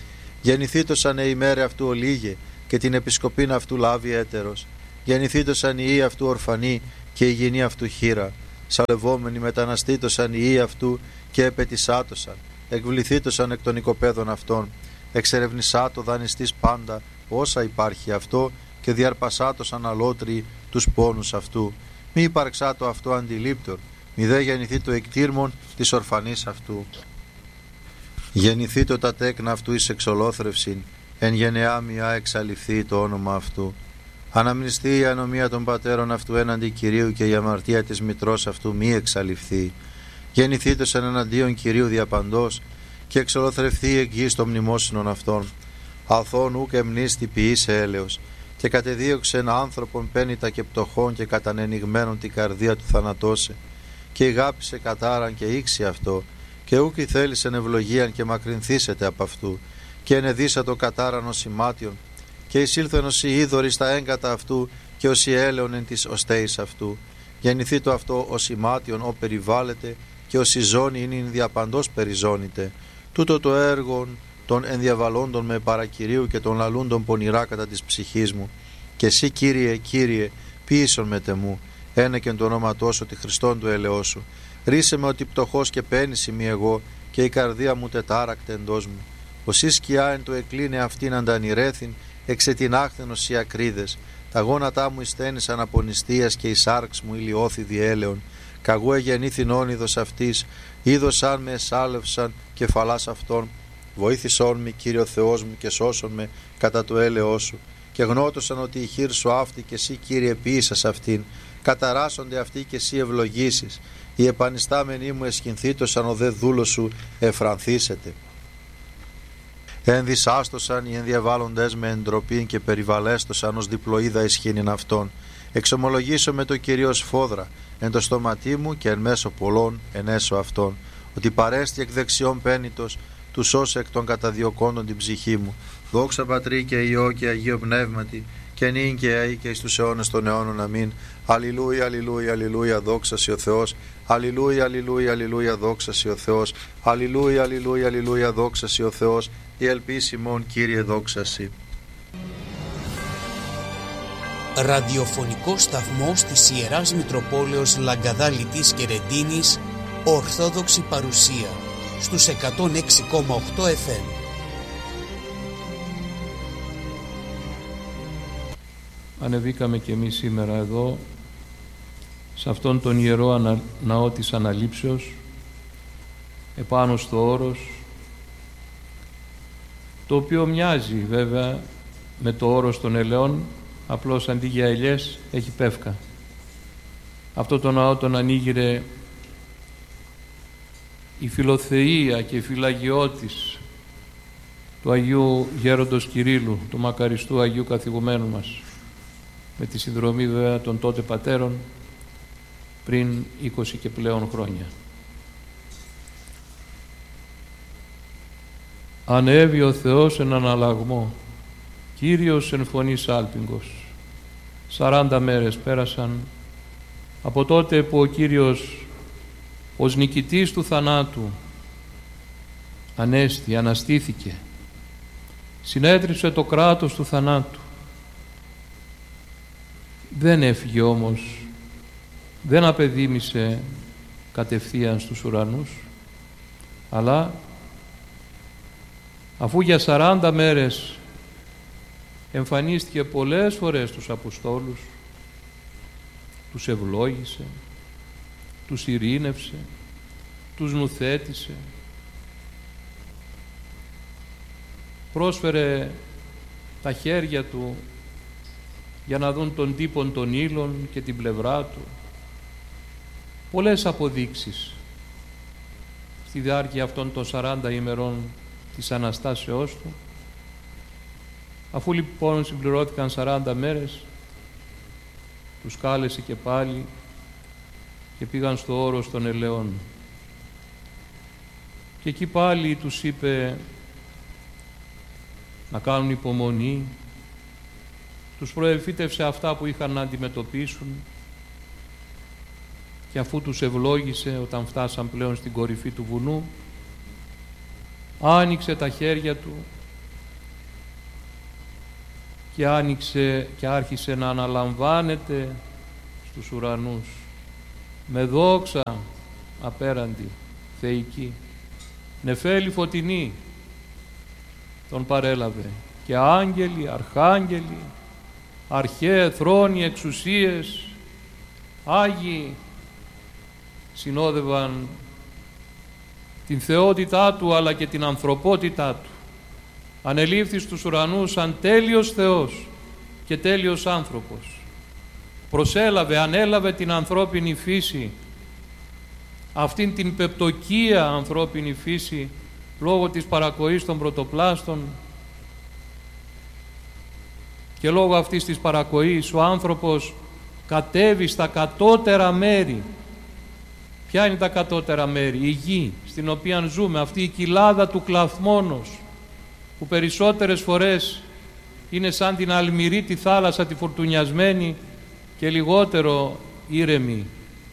Γεννηθήτωσαν η ημέρε αυτού ολίγε, και την επισκοπήν αυτού λάβει έτερος. Γεννηθήτωσαν οι ιοί αυτού ορφανοί, και η γυνή αυτού χείρα. Σαλευόμενοι μεταναστήτωσαν οι ιοί αυτού, και επετισάτωσαν. Εκβληθήτωσαν εκ των οικοπαίδων αυτών. Εξερευνησάτο δανειστής πάντα, όσα υπάρχει αυτό, και διαρπασάτωσαν αλότριοι τους πόνους αυτού. Μη υπαρξάτο αυτό αντιλήπτορ, μη δε γεννηθεί το εκτήρμον της ορφανής αυτού. Γεννηθήτω τα τέκνα αυτού εις εξολόθρευσιν, εν γενεά μιά εξαλειφθεί το όνομα αυτού. Αναμνηστεί η ανομία των πατέρων αυτού έναντι Κυρίου, και η αμαρτία της μητρός αυτού μη εξαλειφθεί. Γεννηθήτως εν εναντίον Κυρίου διαπαντός, και εξολοθρευθεί η εγγύης των μνημόσυνων αυτών. Αθών ούκ εμνίστη ποιήσε έλεος, και κατεδίωξεν άνθρωπον πένητα και πτωχών, και κατανενιγμένον την καρδία του θανατώσε. Και ηγάπησε κατάραν και ήξι αυτό, και ούκ θέλησεν ευλογίαν και μακρυνθήσετε από αυτού, και ενεδίσατο κατάραν ως ημάτιον, και εισήλθεν ως η είδωρη στα έγκατα αυτού, και ως η έλεον εν της οστέης αυτού. Γεννηθεί το αυτό ως ημάτιον ο περιβάλλεται, και ως η ζώνη είναι διαπαντός περιζώνητε. Τούτο το έργο των ενδιαβαλόντων με παρακυρίου, και των λαλούντων πονηρά κατά της ψυχής μου. Και εσύ, Κύριε, Κύριε, ποιήσον με τεμού, ένεκεν το ονόματό σου τη Χριστόν του ελεός σου. Ρίσε με ότι πτωχός και πένηση μη εγώ, και η καρδία μου τετάρακτε εντός μου. Ως η σκιά εν το εκλίνε αυτήν αντανηρέθην, εξετινάχθενος οι ακρίδες. Τα γόνατά μου εισθένησαν από νηστείας, και η σάρξ μου ηλιώθη διέλεον. Καγού εγεννήθην όνειδος αυτής, είδωσαν με εσάλευσαν κεφαλάς αυτών. Βοήθησόν με, Κύριο Θεός μου, και σώσον με κατά το έλεος σου. Και γνώτωσαν ότι η χείρ σου αυτή, και εσύ, Κύριε, ποιήσας αυτήν. Καταράσσονται αυτοί, και εσύ ευλογήσεις. Οι επανιστάμενοι μου εσχυνθήτωσαν, ο δε δούλος σου εφρανθήσεται. Ενδυσάστοσαν οι ενδιαβάλλοντες με εντροπήν, και περιβαλέστοσαν ως διπλοίδα ισχύνην αυτών. Εξομολογήσω με το Κυρίως φόδρα εν το στόματί μου, και εν μέσω πολλών ενέσω αυτών, ότι παρέστη εκ δεξιών πένητος του σώσε εκ των καταδιωκόντων την ψυχή μου. Δόξα Πατρί και Υιό και Αγίο Πνεύματι, και νυν και αεί και εις τους αιώνες των αιώνων. Αμήν. Αλληλούια, αλληλούια, αλληλούια, δόξα σοι ο Θεός. Αλληλούια, αλληλούια, αλληλούια, δόξα σοι ο Θεός. Αλληλούια, αλληλούια, αλληλούια, δόξα σοι ο Θεός. Η ελπίση μόν, Κύριε, δόξα σοι. Ραδιοφωνικό σταθμός της Ιεράς Μητροπόλεως Λαγκαδά Λιτής και Ρεντίνης, Ορθόδοξη παρουσία στους 106,8 FM. Ανεβήκαμε και εμείς σήμερα εδώ, σε αυτόν τον Ιερό Ναό της Αναλήψεως, επάνω στο όρος, το οποίο μοιάζει βέβαια με το όρος των ελαιών, απλώς αντί για ελιές έχει πεύκα. Αυτό το ναό τον ανοίγειρε η φιλοθεία και η φυλαγιώτης του Αγίου Γέροντος Κυρίλλου, του μακαριστού Αγίου Καθηγουμένου μας, με τη συνδρομή βέβαια των τότε πατέρων πριν 20 και πλέον χρόνια. Ανέβη ο Θεός εν αναλλαγμό, Κύριος εν φωνής άλπιγγος. 40 μέρες πέρασαν από τότε που ο Κύριος ως νικητής του θανάτου ανέστη, αναστήθηκε, συνέτριψε το κράτος του θανάτου. Δεν έφυγε όμως, δεν απεδίμησε κατευθείαν στους ουρανούς, αλλά αφού για 40 μέρες εμφανίστηκε πολλές φορές στους Αποστόλους, τους ευλόγησε, τους ειρήνευσε, τους νουθέτησε, πρόσφερε τα χέρια του για να δουν τον τύπον των ύλων και την πλευρά του. Πολλές αποδείξεις στη διάρκεια αυτών των 40 ημερών της Αναστάσεώς του. Αφού λοιπόν συμπληρώθηκαν 40 μέρες, τους κάλεσε και πάλι και πήγαν στο όρος των ελαιών. Και εκεί πάλι τους είπε να κάνουν υπομονή, τους προεφήτευσε αυτά που είχαν να αντιμετωπίσουν, και αφού τους ευλόγησε όταν φτάσαν πλέον στην κορυφή του βουνού, άνοιξε τα χέρια του και άρχισε να αναλαμβάνεται στους ουρανούς με δόξα απέραντη, θεϊκή. Νεφέλη φωτεινή τον παρέλαβε και άγγελοι, αρχάγγελοι, αρχαίε, θρόνοι, εξουσίες, Άγιοι συνόδευαν την θεότητά Του αλλά και την ανθρωπότητά Του. Ανελήφθη στους ουρανούς σαν τέλειος Θεός και τέλειος άνθρωπος. Προσέλαβε, ανέλαβε την ανθρώπινη φύση, αυτήν την πεπτοκία ανθρώπινη φύση, λόγω της παρακοής των πρωτοπλάστων, και λόγω αυτής της παρακοής ο άνθρωπος κατέβει στα κατώτερα μέρη. Ποια είναι τα κατώτερα μέρη? Η γη στην οποία ζούμε, αυτή η κοιλάδα του κλαθμόνος, που περισσότερες φορές είναι σαν την αλμυρή τη θάλασσα τη φουρτουνιασμένη και λιγότερο ήρεμη.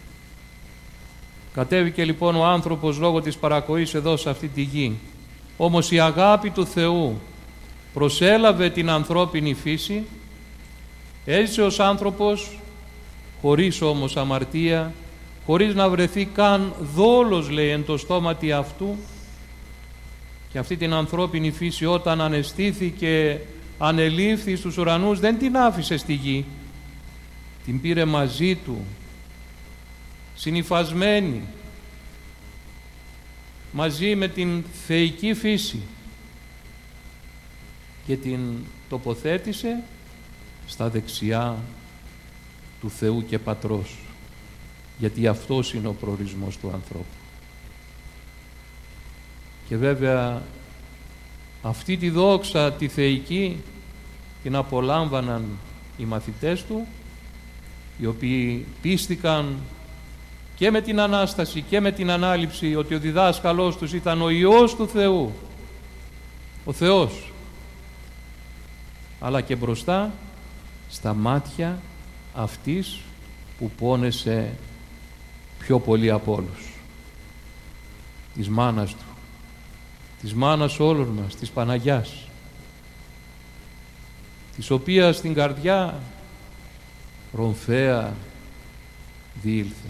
Κατέβηκε λοιπόν ο άνθρωπος λόγω της παρακοής εδώ σε αυτή τη γη. Όμως η αγάπη του Θεού προσέλαβε την ανθρώπινη φύση, έζησε ως άνθρωπος χωρίς όμως αμαρτία, χωρίς να βρεθεί καν δόλος, λέει, εν το στόματι αυτού, και αυτή την ανθρώπινη φύση όταν ανεστήθηκε, ανελήφθη στους ουρανούς, δεν την άφησε στη γη, την πήρε μαζί του, συνυφασμένη μαζί με την θεϊκή φύση, και την τοποθέτησε στα δεξιά του Θεού και Πατρός, γιατί αυτός είναι ο προορισμός του ανθρώπου. Και βέβαια αυτή τη δόξα τη θεϊκή την απολάμβαναν οι μαθητές του, οι οποίοι πίστηκαν και με την Ανάσταση και με την Ανάληψη ότι ο διδάσκαλός τους ήταν ο Υιός του Θεού, ο Θεός, αλλά και μπροστά στα μάτια αυτής που πόνεσε πιο πολύ από όλους, της μάνας του, της μάνας όλων μας, της Παναγιάς, της οποίας στην καρδιά ρομφαία διήλθε.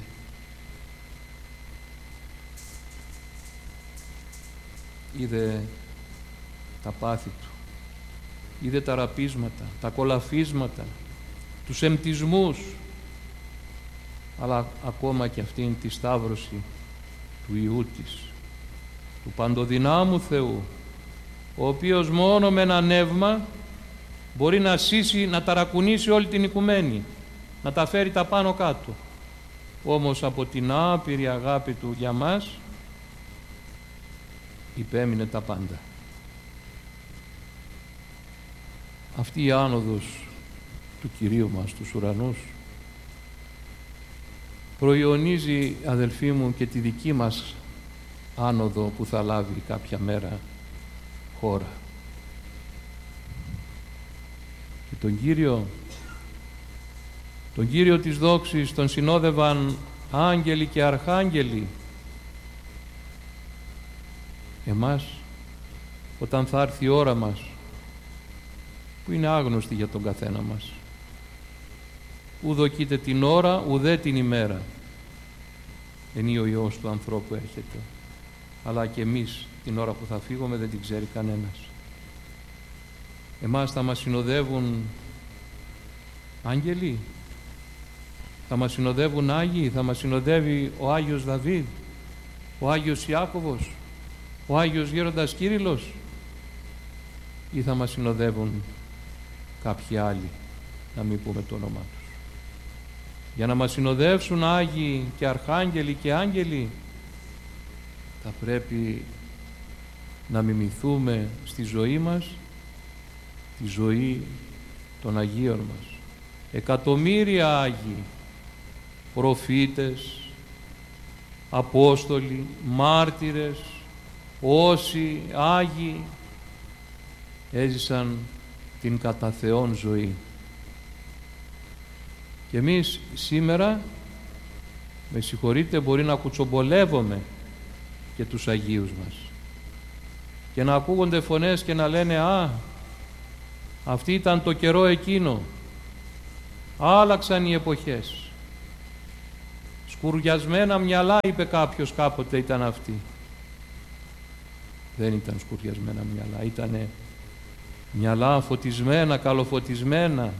Είδε τα πάθη του, είδε τα ραπίσματα, τα κολαφίσματα, τους εμπτισμούς, αλλά ακόμα και αυτήν τη σταύρωση του Υιού της, του παντοδυνάμου Θεού, ο οποίος μόνο με ένα νεύμα μπορεί να σύσει, να ταρακουνήσει όλη την οικουμένη, να τα φέρει τα πάνω κάτω. Όμως από την άπειρη αγάπη του για μας υπέμεινε τα πάντα. Αυτή η άνοδος του Κυρίου μας στους ουρανούς προϊονίζει, αδελφοί μου, και τη δική μας άνοδο που θα λάβει κάποια μέρα χώρα. Και τον Κύριο της δόξης τον συνόδευαν άγγελοι και αρχάγγελοι. Εμάς, όταν θα έρθει η ώρα μας, που είναι άγνωστη για τον καθένα μας, ουδοκείται την ώρα ουδέ την ημέρα, ενή ο Υιός του ανθρώπου έρχεται, αλλά και εμείς την ώρα που θα φύγουμε δεν την ξέρει κανένας. Εμάς θα μας συνοδεύουν άγγελοι, θα μας συνοδεύουν Άγιοι, θα μας συνοδεύει ο Άγιος Δαβίδ, ο Άγιος Ιάκωβος, ο Άγιος Γέροντας Κύριλλος, ή θα μας συνοδεύουν κάποιοι άλλοι, να μην πούμε το όνομά τους? Για να μας συνοδεύσουν Άγιοι και Αρχάγγελοι και Άγγελοι, θα πρέπει να μιμηθούμε στη ζωή μας τη ζωή των Αγίων μας. Εκατομμύρια Άγιοι, προφήτες, Απόστολοι, μάρτυρες, όσοι Άγιοι έζησαν την κατά Θεόν ζωή. Και εμείς σήμερα, με συγχωρείτε, μπορεί να κουτσομπολεύουμε και τους Αγίους μας και να ακούγονται φωνές και να λένε «Α, Αυτή ήταν το καιρό εκείνο. Άλλαξαν οι εποχές. Σκουριασμένα μυαλά, είπε κάποιος κάποτε, ήταν αυτοί. Δεν ήταν σκουριασμένα μυαλά, ήτανε μυαλά φωτισμένα, καλοφωτισμένα,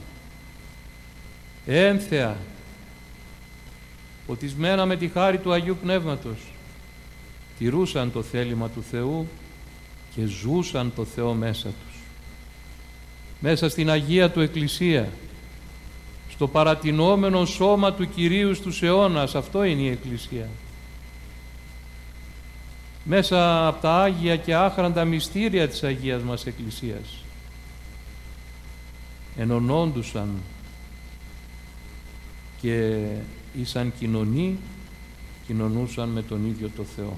ένθεα, φωτισμένα με τη χάρη του Αγίου Πνεύματος. Τηρούσαν το θέλημα του Θεού και ζούσαν το Θεό μέσα τους. Μέσα στην Αγία του Εκκλησία, στο παρατηνόμενο σώμα του Κυρίου στους αιώνας, αυτό είναι η Εκκλησία. Μέσα από τα Άγια και άχραντα μυστήρια της Αγίας μας Εκκλησίας ενωνόντουσαν και ήσαν κοινωνοί, κοινωνούσαν με τον ίδιο το Θεό.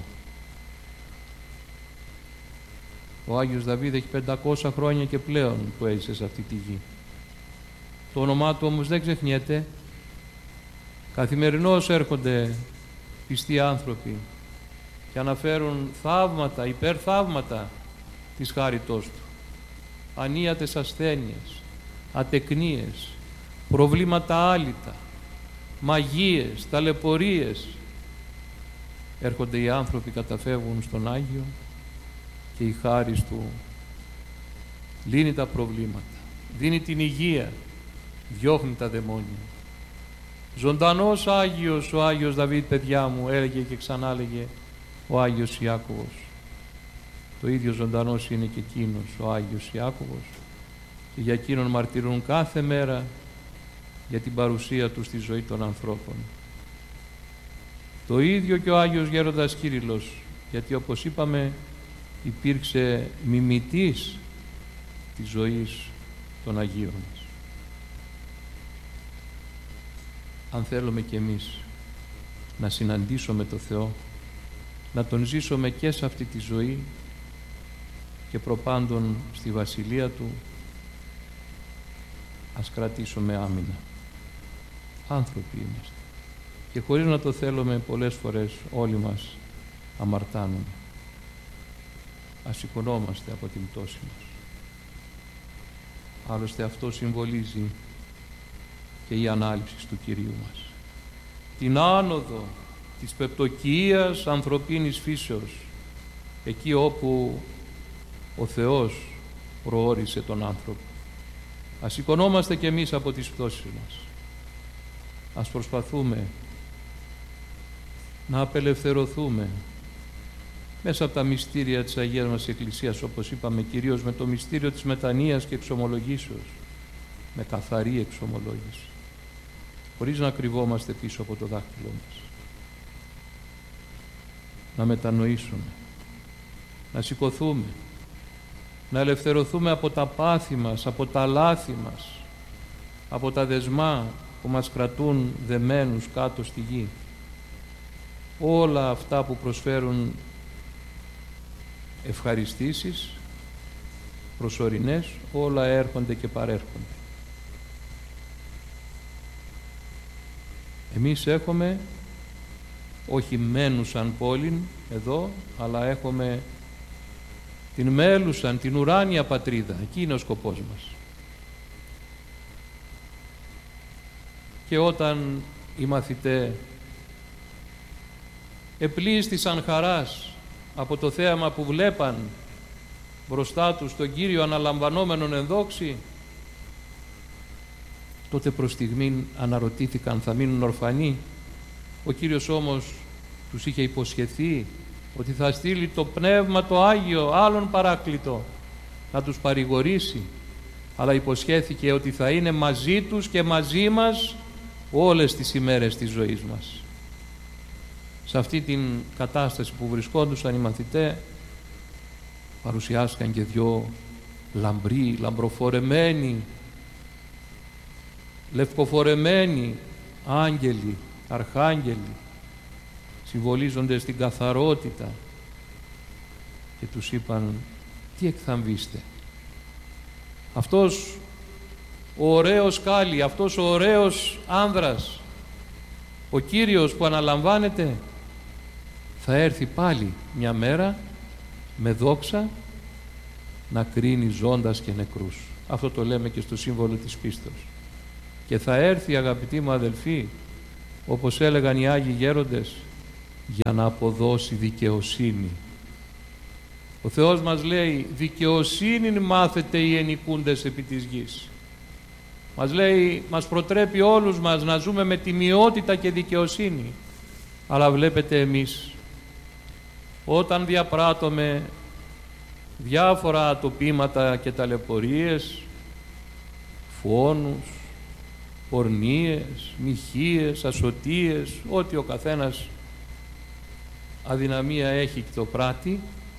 Ο Άγιος Δαβίδ έχει 500 χρόνια και πλέον που έζησε σε αυτή τη γη. Το όνομά του όμως δεν ξεχνιέται. Καθημερινώς έρχονται πιστοί άνθρωποι και αναφέρουν θαύματα, υπερθαύματα της χάριτός του. Ανίατες ασθένειες, ατεκνίες, προβλήματα άλυτα, μαγείες, ταλαιπωρίες. Έρχονται οι άνθρωποι, καταφεύγουν στον Άγιο και η χάρις του λύνει τα προβλήματα, δίνει την υγεία, διώχνει τα δαιμόνια. Ζωντανός Άγιος ο Άγιος Δαβίδ, παιδιά μου, έλεγε και ξανά έλεγε ο Άγιος Ιάκωβος. Το ίδιο ζωντανός είναι και εκείνος ο Άγιος Ιάκωβος και για εκείνον μαρτυρούν κάθε μέρα για την παρουσία του στη ζωή των ανθρώπων. Το ίδιο και ο Άγιος Γέροντας Κύριλλος, γιατί όπως είπαμε υπήρξε μιμητής της ζωής των Αγίων μας. Αν θέλουμε κι εμείς να συναντήσουμε το Θεό, να Τον ζήσουμε και σε αυτή τη ζωή και προπάντων στη Βασιλεία Του, ας κρατήσουμε άμυνα. Άνθρωποι είμαστε και χωρίς να το θέλουμε πολλές φορές όλοι μας αμαρτάνουμε. Ας σηκωνόμαστε από την πτώση μας. Άλλωστε αυτό συμβολίζει και η ανάληψη του Κυρίου μας. Την άνοδο της πεπτοκυίας ανθρωπίνης φύσεως, εκεί όπου ο Θεός προόρισε τον άνθρωπο. Ας σηκωνόμαστε κι εμείς από τις πτώσεις μας. Ας προσπαθούμε να απελευθερωθούμε μέσα από τα μυστήρια της Αγίας μας Εκκλησίας, όπως είπαμε, κυρίως με το μυστήριο της μετανοίας και εξομολογήσεως, με καθαρή εξομολόγηση, χωρίς να κρυβόμαστε πίσω από το δάχτυλό μας. Να μετανοήσουμε, να σηκωθούμε, να ελευθερωθούμε από τα πάθη μας, από τα λάθη μας, από τα δεσμά που μας κρατούν δεμένους κάτω στη γη. Όλα αυτά που προσφέρουν ευχαριστήσεις προσωρινές, όλα έρχονται και παρέρχονται. Εμείς έχουμε όχι μένουσαν πόλην εδώ, αλλά έχουμε την μέλουσαν, την ουράνια πατρίδα. Εκεί είναι ο σκοπός μας. Και όταν οι μαθητές επλήστησαν χαράς από το θέαμα που βλέπαν μπροστά τους τον Κύριο αναλαμβανόμενον εν δόξη, τότε προς στιγμήν αναρωτήθηκαν θα μείνουν ορφανοί. Ο Κύριος όμως τους είχε υποσχεθεί ότι θα στείλει το Πνεύμα το Άγιο, άλλον παράκλητο, να τους παρηγορήσει, αλλά υποσχέθηκε ότι θα είναι μαζί τους και μαζί μας όλες τις ημέρες της ζωής μας. Σε αυτή την κατάσταση που βρισκόντουσαν οι μαθητές, παρουσιάστηκαν και δυο λαμπροί, λαμπροφορεμένοι, λευκοφορεμένοι άγγελοι, αρχάγγελοι, συμβολίζονται στην καθαρότητα, και τους είπαν τι εκθαμβείστε. Αυτός ο ωραίος κάλλη, αυτός ο ωραίος άνδρας, ο Κύριος που αναλαμβάνεται, θα έρθει πάλι μια μέρα με δόξα να κρίνει ζώντας και νεκρούς. Αυτό το λέμε και στο σύμβολο της πίστεως. Και θα έρθει, αγαπητοί μου αδελφοί, όπως έλεγαν οι Άγιοι Γέροντες, για να αποδώσει δικαιοσύνη. Ο Θεός μας λέει, δικαιοσύνη μάθετε οι ενοικούντες επί της γης. Μας λέει, μας προτρέπει όλους μας να ζούμε με τιμιότητα και δικαιοσύνη. Αλλά βλέπετε εμείς, όταν διαπράττουμε διάφορα ατοπήματα και ταλαιπωρίες, φόνους, πορνίες, μοιχείες, ασωτίες, ό,τι ο καθένας αδυναμία έχει και το πράττει,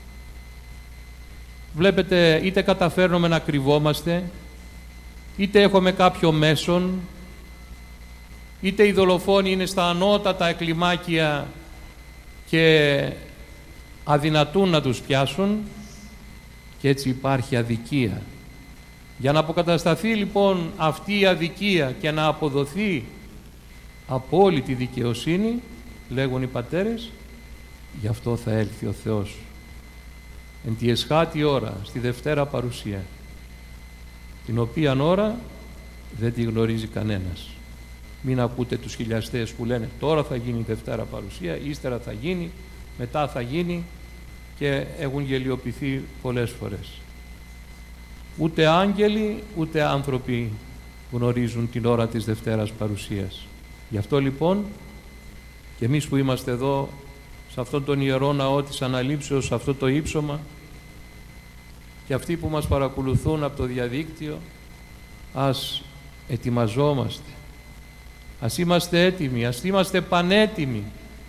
βλέπετε, είτε καταφέρνουμε να κρυβόμαστε, είτε έχουμε κάποιο μέσον, είτε οι δολοφόνοι είναι στα ανώτατα εκκλημάκια και αδυνατούν να τους πιάσουν, και έτσι υπάρχει αδικία. Για να αποκατασταθεί λοιπόν αυτή η αδικία και να αποδοθεί απόλυτη δικαιοσύνη, λέγουν οι πατέρες, γι' αυτό θα έλθει ο Θεός εν τη εσχάτη ώρα, στη Δευτέρα Παρουσία, την οποία ώρα δεν τη γνωρίζει κανένας. Μην ακούτε τους χιλιαστές που λένε τώρα θα γίνει η Δευτέρα Παρουσία, ύστερα θα γίνει, μετά θα γίνει, και έχουν γελιοποιηθεί πολλές φορές. Ούτε άγγελοι ούτε άνθρωποι γνωρίζουν την ώρα της Δευτέρας Παρουσίας. Γι' αυτό λοιπόν και εμείς που είμαστε εδώ σε αυτόν τον Ιερό Ναό της Αναλήψεως, σε αυτό το ύψωμα, και αυτοί που μας παρακολουθούν από το διαδίκτυο, ας ετοιμαζόμαστε, ας είμαστε έτοιμοι, ας είμαστε πανέτοιμοι,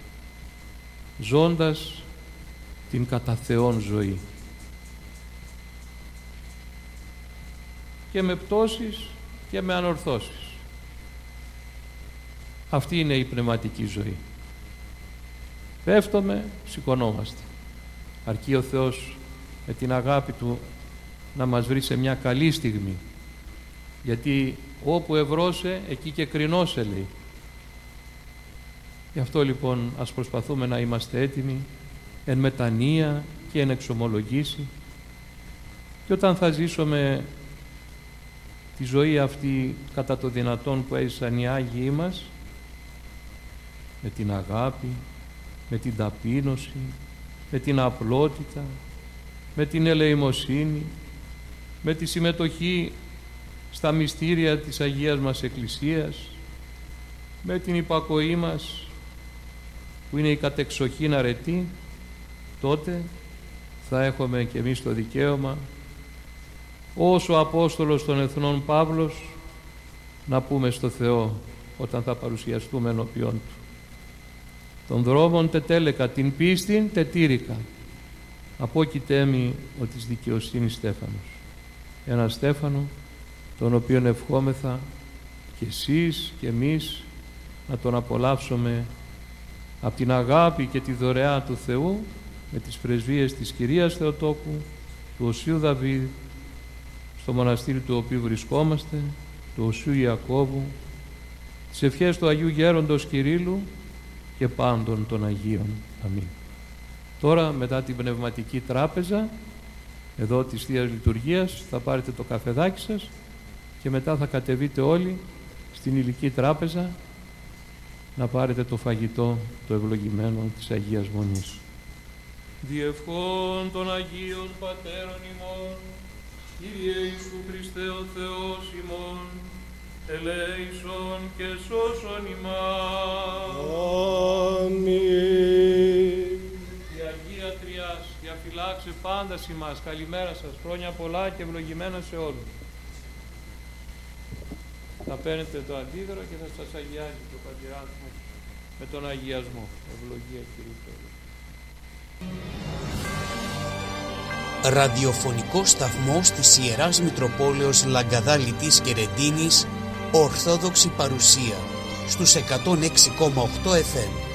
ζώντας την κατά Θεόν ζωή, και με πτώσεις και με ανορθώσεις. Αυτή είναι η πνευματική ζωή. Πέφτουμε, σηκωνόμαστε. Αρκεί ο Θεός με την αγάπη Του να μας βρει σε μια καλή στιγμή, γιατί όπου ευρώσε εκεί και κρινώσε, λέει. Γι' αυτό λοιπόν ας προσπαθούμε να είμαστε έτοιμοι εν μετανία και εν εξομολογήσει, και όταν θα ζήσουμε τη ζωή αυτή κατά το δυνατόν που έζησαν οι Άγιοι μας, με την αγάπη, με την ταπείνωση, με την απλότητα, με την ελεημοσύνη, με τη συμμετοχή στα μυστήρια της Αγίας μας Εκκλησίας, με την υπακοή μας που είναι η κατεξοχήν αρετή, τότε θα έχουμε και εμείς το δικαίωμα, ως ο Απόστολος των Εθνών Παύλος, να πούμε στο Θεό όταν θα παρουσιαστούμε ενώπιον Του: των δρόμων τετέλεκα, την πίστην τετήρικα, απόκειτέ μη ο της δικαιοσύνης Στέφανος. Ένα Στέφανο τον οποίον ευχόμεθα και εσείς και εμείς να τον απολαύσουμε από την αγάπη και τη δωρεά του Θεού, με τις πρεσβείες της Κυρίας Θεοτόκου, του Οσίου Δαβίδ, στο μοναστήρι του οποίου βρισκόμαστε, του Οσίου Ιακώβου, τις ευχές του Αγίου Γέροντος Κυρίλλου και πάντων των Αγίων. Αμήν. Τώρα, μετά την πνευματική τράπεζα εδώ της Θείας Λειτουργίας, θα πάρετε το καφεδάκι σας και μετά θα κατεβείτε όλοι στην Υλική Τράπεζα να πάρετε το φαγητό το ευλογημένο της Αγίας Μονής. Διευχών των Αγίων Πατέρων ημών, Κύριε Ιησού Χριστέ ο Θεός ημών, ελέησον και σώσον ημάς. Αμήν. Η Αγία Τριάς διαφυλάξε πάντα ημάς. Καλημέρα σας, χρόνια πολλά και ευλογημένα σε όλους. Θα παίρνετε το αντίδωρο και θα σας αγιάζει το Πατηράνθιμος με τον αγιασμό. Ευλογία Κυρίου Θεού. Ραδιοφωνικό σταθμός της Ιεράς Μητροπόλεως Λαγκαδά Λιτής και Ρεντίνης, Ορθόδοξη Παρουσία, στους 106,8 FM.